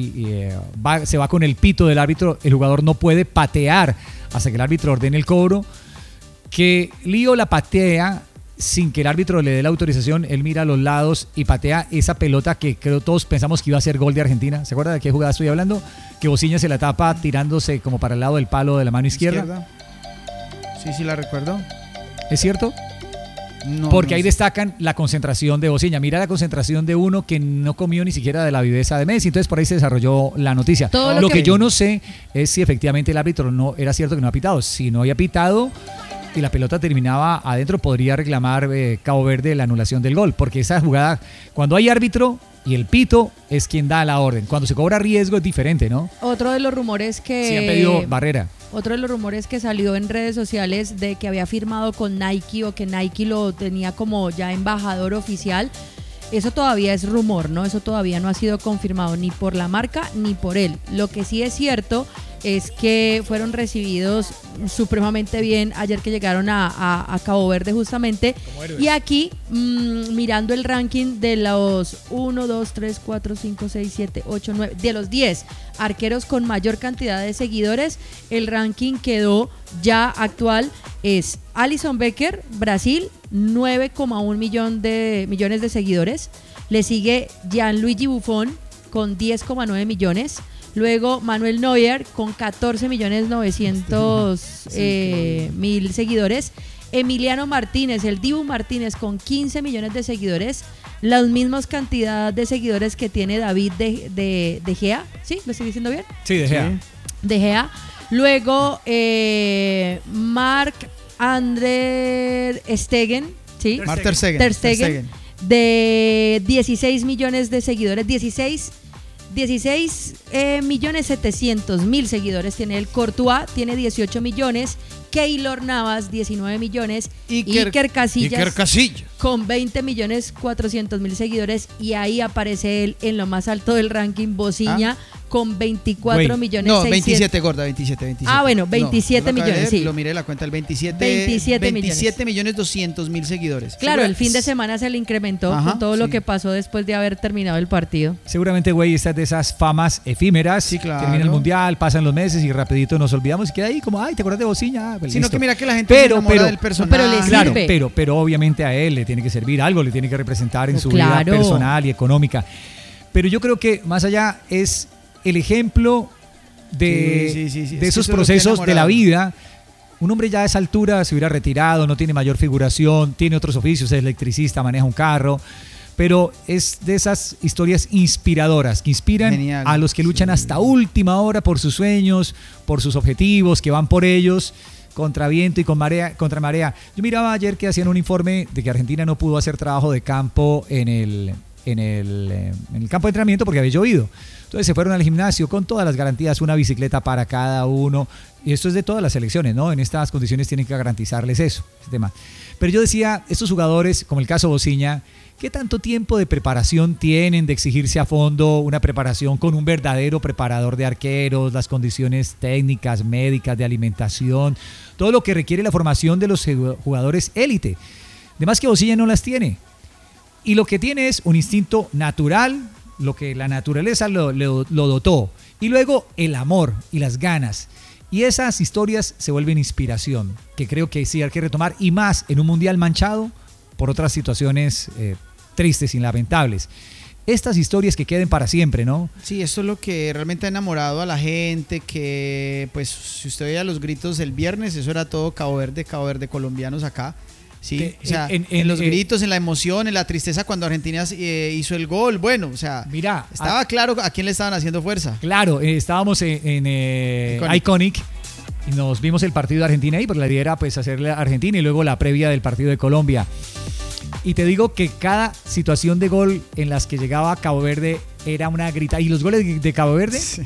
se va con el pito del árbitro, el jugador no puede patear hasta que el árbitro ordene el cobro. Que Lío la patea sin que el árbitro le dé la autorización, él mira a los lados y patea esa pelota que creo todos pensamos que iba a ser gol de Argentina. ¿Se acuerda de qué jugada estoy hablando? Que Bociña se la tapa tirándose como para el lado del palo de la mano izquierda. Sí, la recuerdo. ¿Es cierto? No, porque no ahí sé. destacan la concentración de Bociña. Mira la concentración de uno que no comió ni siquiera de la viveza de Messi. Entonces por ahí se desarrolló la noticia. Todo Lo que yo no sé es si efectivamente el árbitro no era cierto que no ha pitado. Si no había pitado y la pelota terminaba adentro, podría reclamar Cabo Verde la anulación del gol. Porque esa jugada, cuando hay árbitro y el pito es quien da la orden. Cuando se cobra riesgo es diferente, ¿no? Otro de los rumores que... Sí, han pedido barrera. Otro de los rumores que salió en redes sociales de que había firmado con Nike o que Nike lo tenía como ya embajador oficial. Eso todavía es rumor, ¿no? Eso todavía no ha sido confirmado ni por la marca ni por él. Lo que sí es cierto es que fueron recibidos supremamente bien ayer que llegaron a Cabo Verde justamente. Y aquí, mirando el ranking de los 1, 2, 3, 4, 5, 6, 7, 8, 9, de los 10 arqueros con mayor cantidad de seguidores, el ranking quedó ya actual, es Alisson Becker, Brasil, 9,1 millones de seguidores. Le sigue Gianluigi Buffon con 10,9 millones. Luego Manuel Neuer con 14.900.000 seguidores. Emiliano Martínez, el Dibu Martínez con 15 millones de seguidores. Las mismas cantidad de seguidores que tiene David de Gea. ¿Sí? ¿Lo estoy diciendo bien? Sí, De Gea. Sí. De Gea. Luego Marc-André Stegen. ¿Sí? Ter Stegen. Ter Stegen. De 16 millones de seguidores. 16.700.000 seguidores tiene el. Courtois tiene 18 millones, Keylor Navas 19 millones, Iker Casillas con 20.400.000 seguidores y ahí aparece él en lo más alto del ranking, Bociña con 24 millones. No, 600. 27, gorda, 27. Ah, bueno, 27 no, lo acabé de millones, ver, sí. Lo miré la cuenta, el 27 millones 200.000 seguidores. Claro, el fin de semana se le incrementó con todo lo que pasó después de haber terminado el partido. Seguramente, güey, esta es de esas famas efímeras. Sí, claro. Termina el mundial, pasan los meses y rapidito nos olvidamos y queda ahí como, ay, ¿te acuerdas de Bociña? Pues Sino listo. que mira que la gente se enamora del personaje. pero le Claro, sirve. pero obviamente a él le tiene que servir algo, le tiene que representar en su Claro. vida personal y económica. Pero yo creo que más allá es el ejemplo de, Sí. de Es esos que eso es lo que procesos de la enamorado. vida. Un hombre ya a esa altura se hubiera retirado, no tiene mayor figuración, tiene otros oficios, es electricista, maneja un carro, pero es de esas historias inspiradoras que inspiran Genial. a los que luchan hasta última hora por sus sueños, por sus objetivos, que van por ellos contra viento y contra marea. Yo miraba ayer que hacían un informe de que Argentina no pudo hacer trabajo de campo en en el campo de entrenamiento porque había llovido. Entonces se fueron al gimnasio con todas las garantías, una bicicleta para cada uno. Y esto es de todas las selecciones, ¿no? En estas condiciones tienen que garantizarles eso, ese tema. Pero yo decía, estos jugadores, como el caso Bociña, ¿qué tanto tiempo de preparación tienen de exigirse a fondo una preparación con un verdadero preparador de arqueros, las condiciones técnicas, médicas, de alimentación, todo lo que requiere la formación de los jugadores élite? Además que Bociña no las tiene. Y lo que tiene es un instinto natural, lo que la naturaleza lo dotó. Y luego el amor y las ganas. Y esas historias se vuelven inspiración, que creo que sí hay que retomar, y más en un mundial manchado por otras situaciones tristes y lamentables. Estas historias que queden para siempre, ¿no? Sí, esto es lo que realmente ha enamorado a la gente, que pues si usted veía los gritos el viernes, eso era todo Cabo Verde colombianos acá. Sí, o sea, en los gritos, en la emoción, en la tristeza cuando Argentina hizo el gol, bueno, o sea, mira, estaba claro a quién le estaban haciendo fuerza. Claro, estábamos en Iconic y nos vimos el partido de Argentina ahí, porque la idea era pues hacerle a Argentina y luego la previa del partido de Colombia. Y te digo que cada situación de gol en las que llegaba Cabo Verde era una grita. ¿Y los goles de Cabo Verde? Sí.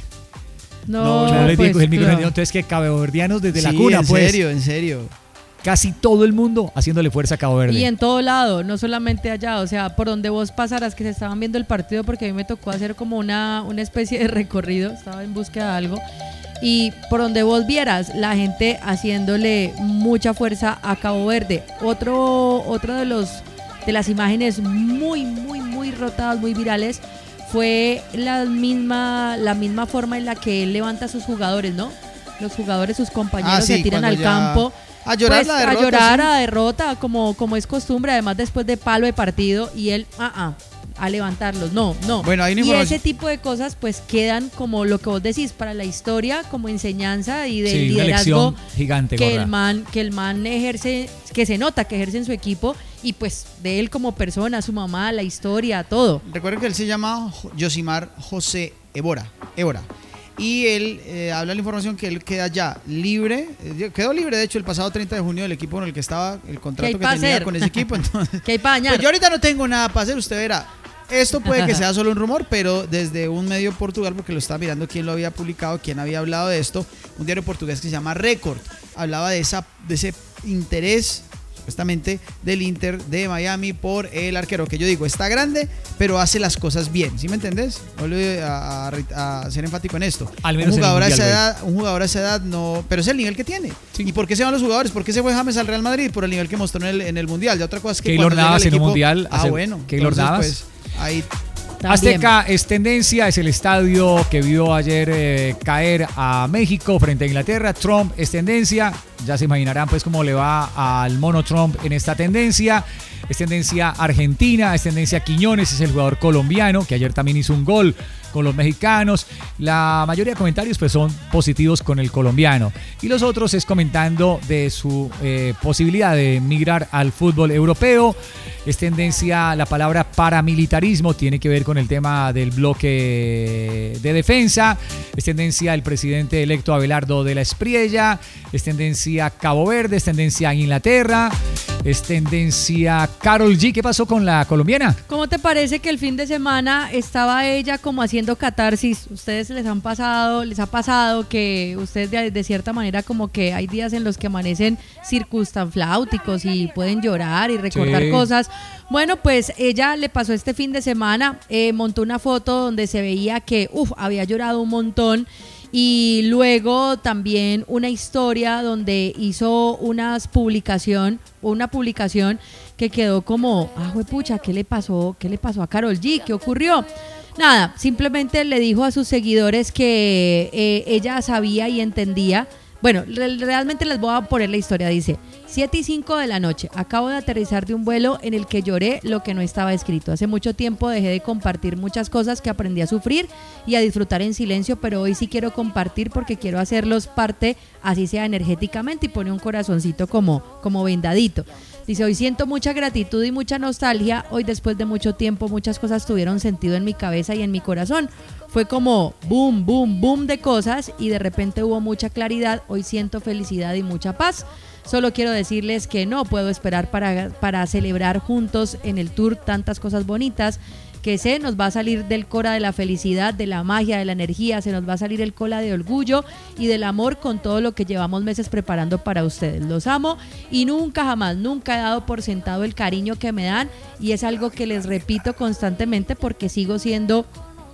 No, claro, pues, el micrófono, claro. entonces que caboverdianos desde la Sí, cuna, pues. en serio. Casi todo el mundo haciéndole fuerza a Cabo Verde. Y en todo lado, no solamente allá, o sea, por donde vos pasaras que se estaban viendo el partido, porque a mí me tocó hacer como una especie de recorrido, estaba en búsqueda de algo, y por donde vos vieras, la gente haciéndole mucha fuerza a Cabo Verde. Otro de las imágenes muy rotadas, muy virales, fue la misma forma en la que él levanta a sus jugadores, ¿no? Los jugadores, sus compañeros, sí, se tiran al campo. A llorar Pues, la derrota. a llorar ¿sí? a derrota, como es costumbre, además después de palo de partido, y él a levantarlos. No. Bueno, hay una y información. ese tipo de cosas pues quedan como lo que vos decís, para la historia, como enseñanza y de Sí, una liderazgo lección gigante, que Gorra. el man ejerce, que se nota que ejerce en su equipo, y pues de él como persona, su mamá, la historia, todo. Recuerden que él se llama Yosimar José Évora. Y él habla la información que él queda ya libre, quedó libre de hecho el pasado 30 de junio del equipo en el que estaba, el contrato que tenía con ese equipo. Entonces, ¿Qué hay para dañar? pues yo ahorita no tengo nada para hacer, usted verá. Esto puede que sea solo un rumor, pero desde un medio Portugal, porque lo estaba mirando quién lo había publicado, quién había hablado de esto, un diario portugués que se llama Record, hablaba de ese interés supuestamente del Inter de Miami por el arquero, que yo digo, está grande, pero hace las cosas bien, ¿sí me entendés? Vuelvo a ser enfático en esto. Al menos un jugador en a esa edad no, pero es el nivel que tiene. Sí. ¿Y por qué se van los jugadores? ¿Por qué se fue James al Real Madrid? Por el nivel que mostró en el Mundial. Ya otra cosa es que Keylor cuando llega Navas el en un equipo, Mundial. bueno. Keylor Navas. Pues, ahí También. Azteca es tendencia, es el estadio que vio ayer caer a México frente a Inglaterra. Trump es tendencia, ya se imaginarán pues cómo le va al mono Trump en esta tendencia. Es tendencia Argentina, es tendencia Quiñones, es el jugador colombiano que ayer también hizo un gol con los mexicanos. La mayoría de comentarios pues son positivos con el colombiano, y los otros es comentando de su posibilidad de migrar al fútbol europeo. Es tendencia la palabra paramilitarismo, tiene que ver con el tema del bloque de defensa. Es tendencia el presidente electo Abelardo de la Espriella. Es tendencia Cabo Verde, es tendencia Inglaterra. Es tendencia Karol G. ¿Qué pasó con la colombiana? ¿Cómo te parece que el fin de semana estaba ella como haciendo catarsis? ¿Ustedes les ha pasado que ustedes de cierta manera como que hay días en los que amanecen circunstanfláuticos y pueden llorar y recordar cosas? Bueno, pues ella le pasó este fin de semana, montó una foto donde se veía que había llorado un montón. Y luego también una historia donde hizo una publicación que quedó como, juepucha, ¿qué le pasó a Karol G? ¿Qué ocurrió? Nada, simplemente le dijo a sus seguidores que ella sabía y entendía. Bueno, realmente les voy a poner la historia. Dice: 7:05 de la noche, acabo de aterrizar de un vuelo en el que lloré lo que no estaba escrito. Hace mucho tiempo dejé de compartir muchas cosas que aprendí a sufrir y a disfrutar en silencio, pero hoy sí quiero compartir porque quiero hacerlos parte, así sea energéticamente, y pone un corazoncito como vendadito. Dice: hoy siento mucha gratitud y mucha nostalgia. Hoy, después de mucho tiempo, muchas cosas tuvieron sentido en mi cabeza y en mi corazón. Fue como boom, boom, boom de cosas, y de repente hubo mucha claridad. Hoy siento felicidad y mucha paz. Solo quiero decirles que no puedo esperar para celebrar juntos en el tour tantas cosas bonitas que se nos va a salir del Cora de la felicidad, de la magia, de la energía, se nos va a salir el Cola de orgullo y del amor con todo lo que llevamos meses preparando para ustedes. Los amo y nunca jamás, nunca he dado por sentado el cariño que me dan y es algo que les repito constantemente porque sigo siendo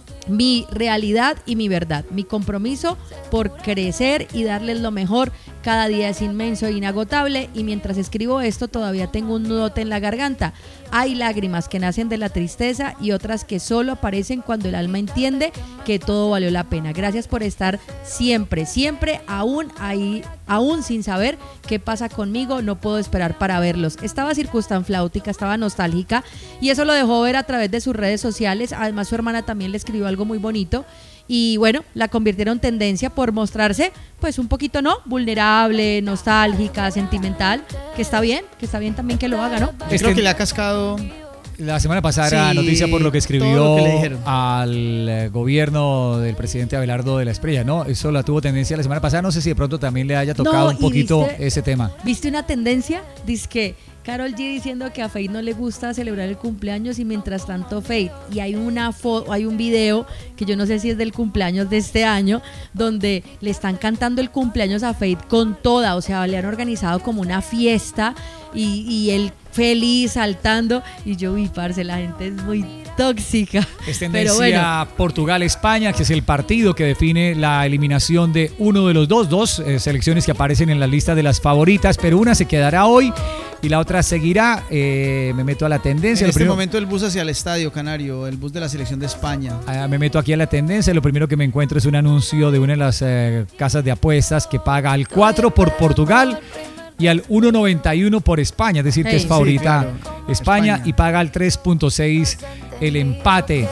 mi realidad y mi verdad. Mi compromiso por crecer y darles lo mejor cada día es inmenso e inagotable y mientras escribo esto todavía tengo un nudote en la garganta. Hay lágrimas que nacen de la tristeza y otras que solo aparecen cuando el alma entiende que todo valió la pena. Gracias por estar siempre, siempre, aún ahí, aún sin saber qué pasa conmigo, no puedo esperar para verlos. Estaba circunstanfláutica, estaba nostálgica y eso lo dejó ver a través de sus redes sociales. Además su hermana también le escribió algo muy bonito y bueno, la convirtieron en tendencia por mostrarse pues un poquito, ¿no? Vulnerable, nostálgica, sentimental, que está bien también que lo haga, ¿no? Creo que le ha cascado la semana pasada, sí, noticia por lo que escribió todo lo que le dijeron al gobierno del presidente Abelardo de la Espriella, ¿no? Eso la tuvo tendencia la semana pasada, no sé si de pronto también le haya tocado un poquito ese tema. ¿Viste una tendencia? Dice que Karol G diciendo que a Feid no le gusta celebrar el cumpleaños y mientras tanto Feid, y hay hay un video que yo no sé si es del cumpleaños de este año, donde le están cantando el cumpleaños a Feid con toda, o sea, le han organizado como una fiesta y él feliz, saltando, y yo vi, parce, la gente es muy tóxica. Es tendencia Portugal-España, que es el partido que define la eliminación de uno de los dos selecciones que aparecen en la lista de las favoritas, pero una se quedará hoy y la otra seguirá. Me meto a la tendencia. En este momento el bus hacia el Estadio Canario, el bus de la selección de España. Me meto aquí a la tendencia. Lo primero que me encuentro es un anuncio de una de las casas de apuestas que paga al 4 por Portugal y al 1.91 por España, es decir, que es favorita España y paga al 3.6 el empate.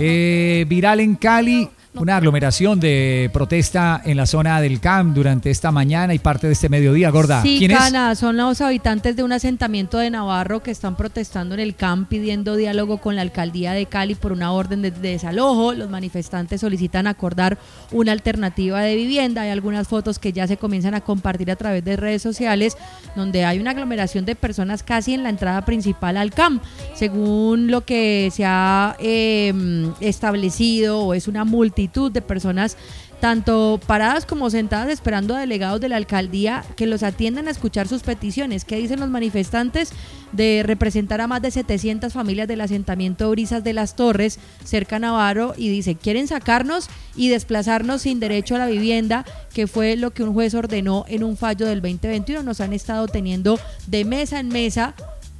Viral en Cali, una aglomeración de protesta en la zona del CAM durante esta mañana y parte de este mediodía, Gorda. Sí, ¿Quién Cana, son los habitantes de un asentamiento de Navarro que están protestando en el CAM pidiendo diálogo con la alcaldía de Cali por una orden de desalojo. Los manifestantes solicitan acordar una alternativa de vivienda. Hay algunas fotos que ya se comienzan a compartir a través de redes sociales donde hay una aglomeración de personas casi en la entrada principal al CAM. Según lo que se ha establecido, o es una multitud de personas tanto paradas como sentadas esperando a delegados de la alcaldía que los atiendan a escuchar sus peticiones. ¿Qué dicen los manifestantes? De representar a más de 700 familias del asentamiento Brisas de las Torres, cerca a Navarro, y dice, quieren sacarnos y desplazarnos sin derecho a la vivienda, que fue lo que un juez ordenó en un fallo del 2021. Nos han estado teniendo de mesa en mesa,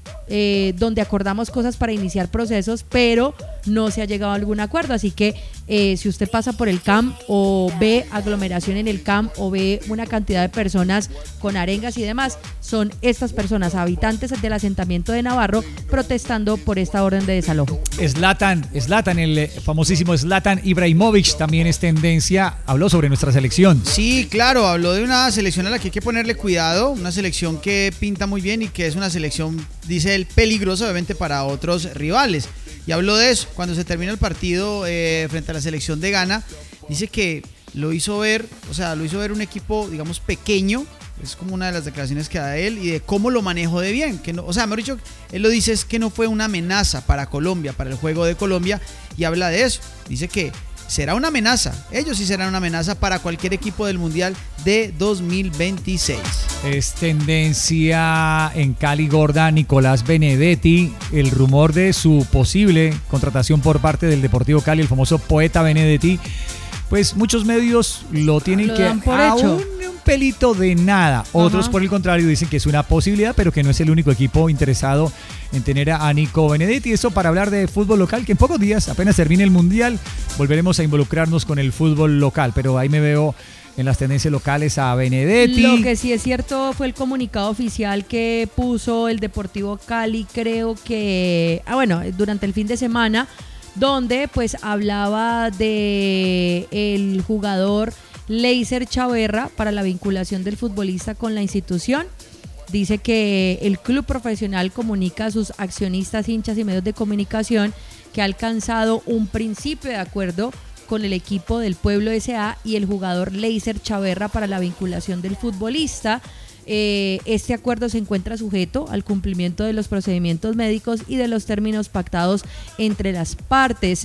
donde acordamos cosas para iniciar procesos, pero no se ha llegado a algún acuerdo. Así que si usted pasa por el CAM o ve aglomeración en el CAM o ve una cantidad de personas con arengas y demás, son estas personas, habitantes del asentamiento de Navarro, protestando por esta orden de desalojo. Zlatan, el famosísimo Zlatan Ibrahimovic también es tendencia, habló sobre nuestra selección. Sí, claro, habló de una selección a la que hay que ponerle cuidado, una selección que pinta muy bien y que es una selección, dice él, peligrosa obviamente para otros rivales. Y habló de eso cuando se termina el partido frente a la selección de Ghana. Dice que lo hizo ver un equipo, digamos, pequeño. Es como una de las declaraciones que da él, y de cómo lo manejó de bien. Que no, o sea, mejor dicho, él lo dice, es que no fue una amenaza para Colombia, para el juego de Colombia, y habla de eso. Dice que será una amenaza, ellos sí serán una amenaza para cualquier equipo del Mundial de 2026. Es tendencia en Cali, Gorda, Nicolás Benedetti, el rumor de su posible contratación por parte del Deportivo Cali, el famoso poeta Benedetti. Pues muchos medios lo tienen que dan por aún hecho. Un pelito de nada. Otros, por el contrario, dicen que es una posibilidad, pero que no es el único equipo interesado en tener a Nico Benedetti. Eso para hablar de fútbol local, que en pocos días, apenas termine el Mundial, volveremos a involucrarnos con el fútbol local. Pero ahí me veo en las tendencias locales a Benedetti. Lo que sí es cierto fue el comunicado oficial que puso el Deportivo Cali, creo que, durante el fin de semana, donde pues hablaba de el jugador Leiser Chaverra para la vinculación del futbolista con la institución. Dice que el club profesional comunica a sus accionistas, hinchas y medios de comunicación que ha alcanzado un principio de acuerdo con el equipo del Pueblo S.A. y el jugador Leiser Chaverra para la vinculación del futbolista. Este acuerdo se encuentra sujeto al cumplimiento de los procedimientos médicos y de los términos pactados entre las partes.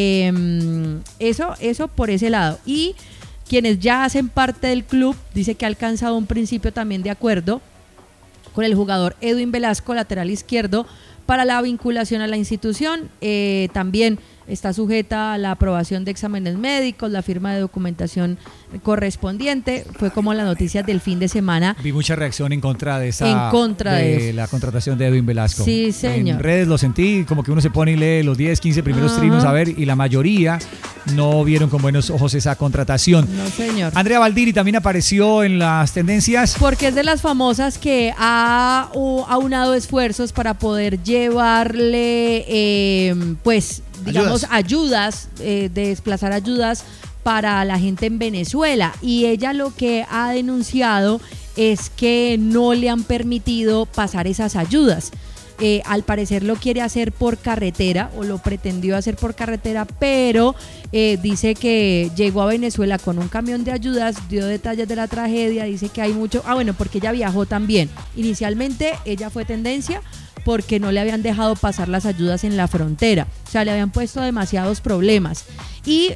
Eso por ese lado. Y quienes ya hacen parte del club, dice que ha alcanzado un principio también de acuerdo con el jugador Edwin Velasco, lateral izquierdo, para la vinculación a la institución. También está sujeta a la aprobación de exámenes médicos, la firma de documentación correspondiente. Fue como las noticias del fin de semana. Vi mucha reacción en contra de la contratación de Edwin Velasco. Sí, señor. En redes lo sentí, como que uno se pone y lee los 10, 15 primeros trinos a ver, y la mayoría no vieron con buenos ojos esa contratación. No, señor. Andrea Valdiri también apareció en las tendencias. Porque es de las famosas que ha aunado esfuerzos para poder llevarle, ayudas, desplazar ayudas para la gente en Venezuela. Y ella lo que ha denunciado es que no le han permitido pasar esas ayudas. Al parecer lo quiere hacer por carretera, o lo pretendió hacer por carretera, pero dice que llegó a Venezuela con un camión de ayudas, dio detalles de la tragedia, dice que hay mucho, porque ella viajó también. Inicialmente ella fue tendencia porque no le habían dejado pasar las ayudas en la frontera, o sea, le habían puesto demasiados problemas. Y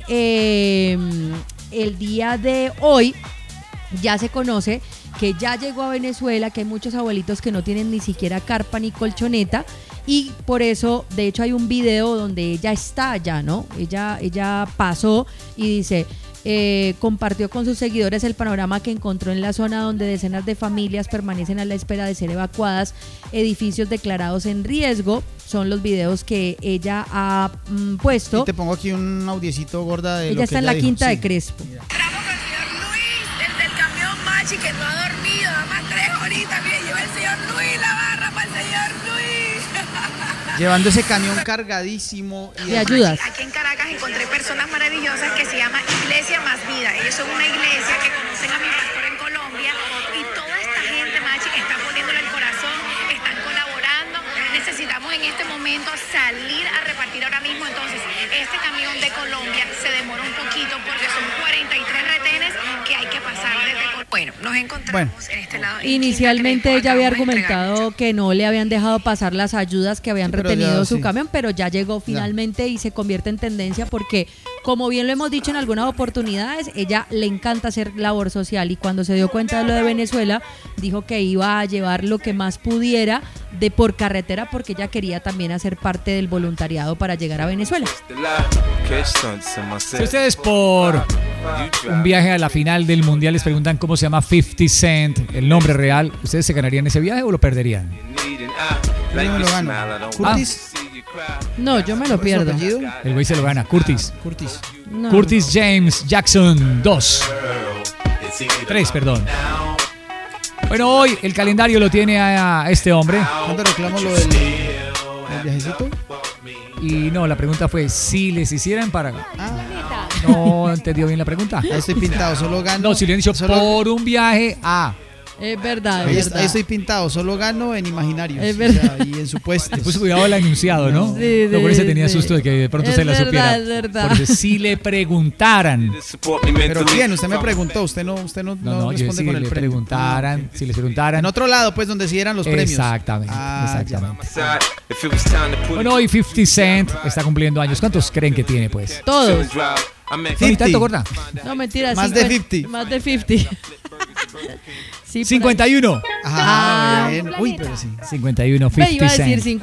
el día de hoy ya se conoce que ya llegó a Venezuela, que hay muchos abuelitos que no tienen ni siquiera carpa ni colchoneta, y por eso, de hecho, hay un video donde ella está allá, ¿no? Ella pasó y dice, compartió con sus seguidores el panorama que encontró en la zona donde decenas de familias permanecen a la espera de ser evacuadas, edificios declarados en riesgo. Son los videos que ella ha puesto. Y te pongo aquí un audiecito gorda de ella lo que está en la dijo. Quinta Sí. de Crespo. Mira. Que no ha dormido, nada más 3 horitas, mire, lleva el señor Luis la barra para el señor Luis. Llevando ese camión cargadísimo de ayudas. Aquí en Caracas encontré personas maravillosas que se llama Iglesia Más Vida. Ellos son una iglesia que conocen a mi pastor en Colombia, y toda esta gente, Machi, que está poniéndole el corazón, están colaborando. Necesitamos en este momento salir a repartir ahora mismo. Entonces, este camión de Colombia se demora un poquito porque son 43 retenes que hay que pasar desde Colombia. Bueno, nos encontramos en este lado. Inicialmente ella había argumentado que no le habían dejado pasar las ayudas, que habían retenido su camión, pero ya llegó finalmente y se convierte en tendencia porque, como bien lo hemos dicho en algunas oportunidades, ella le encanta hacer labor social, y cuando se dio cuenta de lo de Venezuela, dijo que iba a llevar lo que más pudiera de por carretera, porque ella quería también hacer parte del voluntariado para llegar a Venezuela. Si ustedes por un viaje a la final del mundial les preguntan cómo se llama 50 Cent, el nombre real, ¿ustedes se ganarían ese viaje o lo perderían? Yo no me lo gano. ¿Curtis? No, yo me lo pierdo. El güey se lo gana, Curtis. No. Curtis James Jackson 3, perdón. Bueno, hoy el calendario lo tiene a este hombre. ¿Cuándo reclamo lo del viajecito? Y no, la pregunta fue si les hicieran para... No entendió bien la pregunta. Ahí estoy pintado, solo gano. No, si le han dicho por un viaje a... Es verdad, Ahí es verdad. estoy pintado, solo gano en imaginarios. Es verdad. O sea, y en supuestos. Le puso cuidado al enunciado, ¿no? Sí, No, por eso tenía sí. susto de que de pronto Es se la verdad, supiera. es verdad. Por eso, si le preguntaran... Pero bien, usted me preguntó, usted no No, yo responde si con el le premio. preguntaran, si les preguntaran... En otro lado, pues, donde sí dieran los premios. Exactamente, Ah, exactamente. Bueno, hoy 50 Cent está cumpliendo años. ¿Cuántos creen que tiene, pues? Todos. No, ni tanto, gorda. No, mentira. Más de 50. Más de 50. Sí, por ahí. 51. Ah, Ah, bueno. Uy, pero sí. 51, Me 50 iba a decir Cent.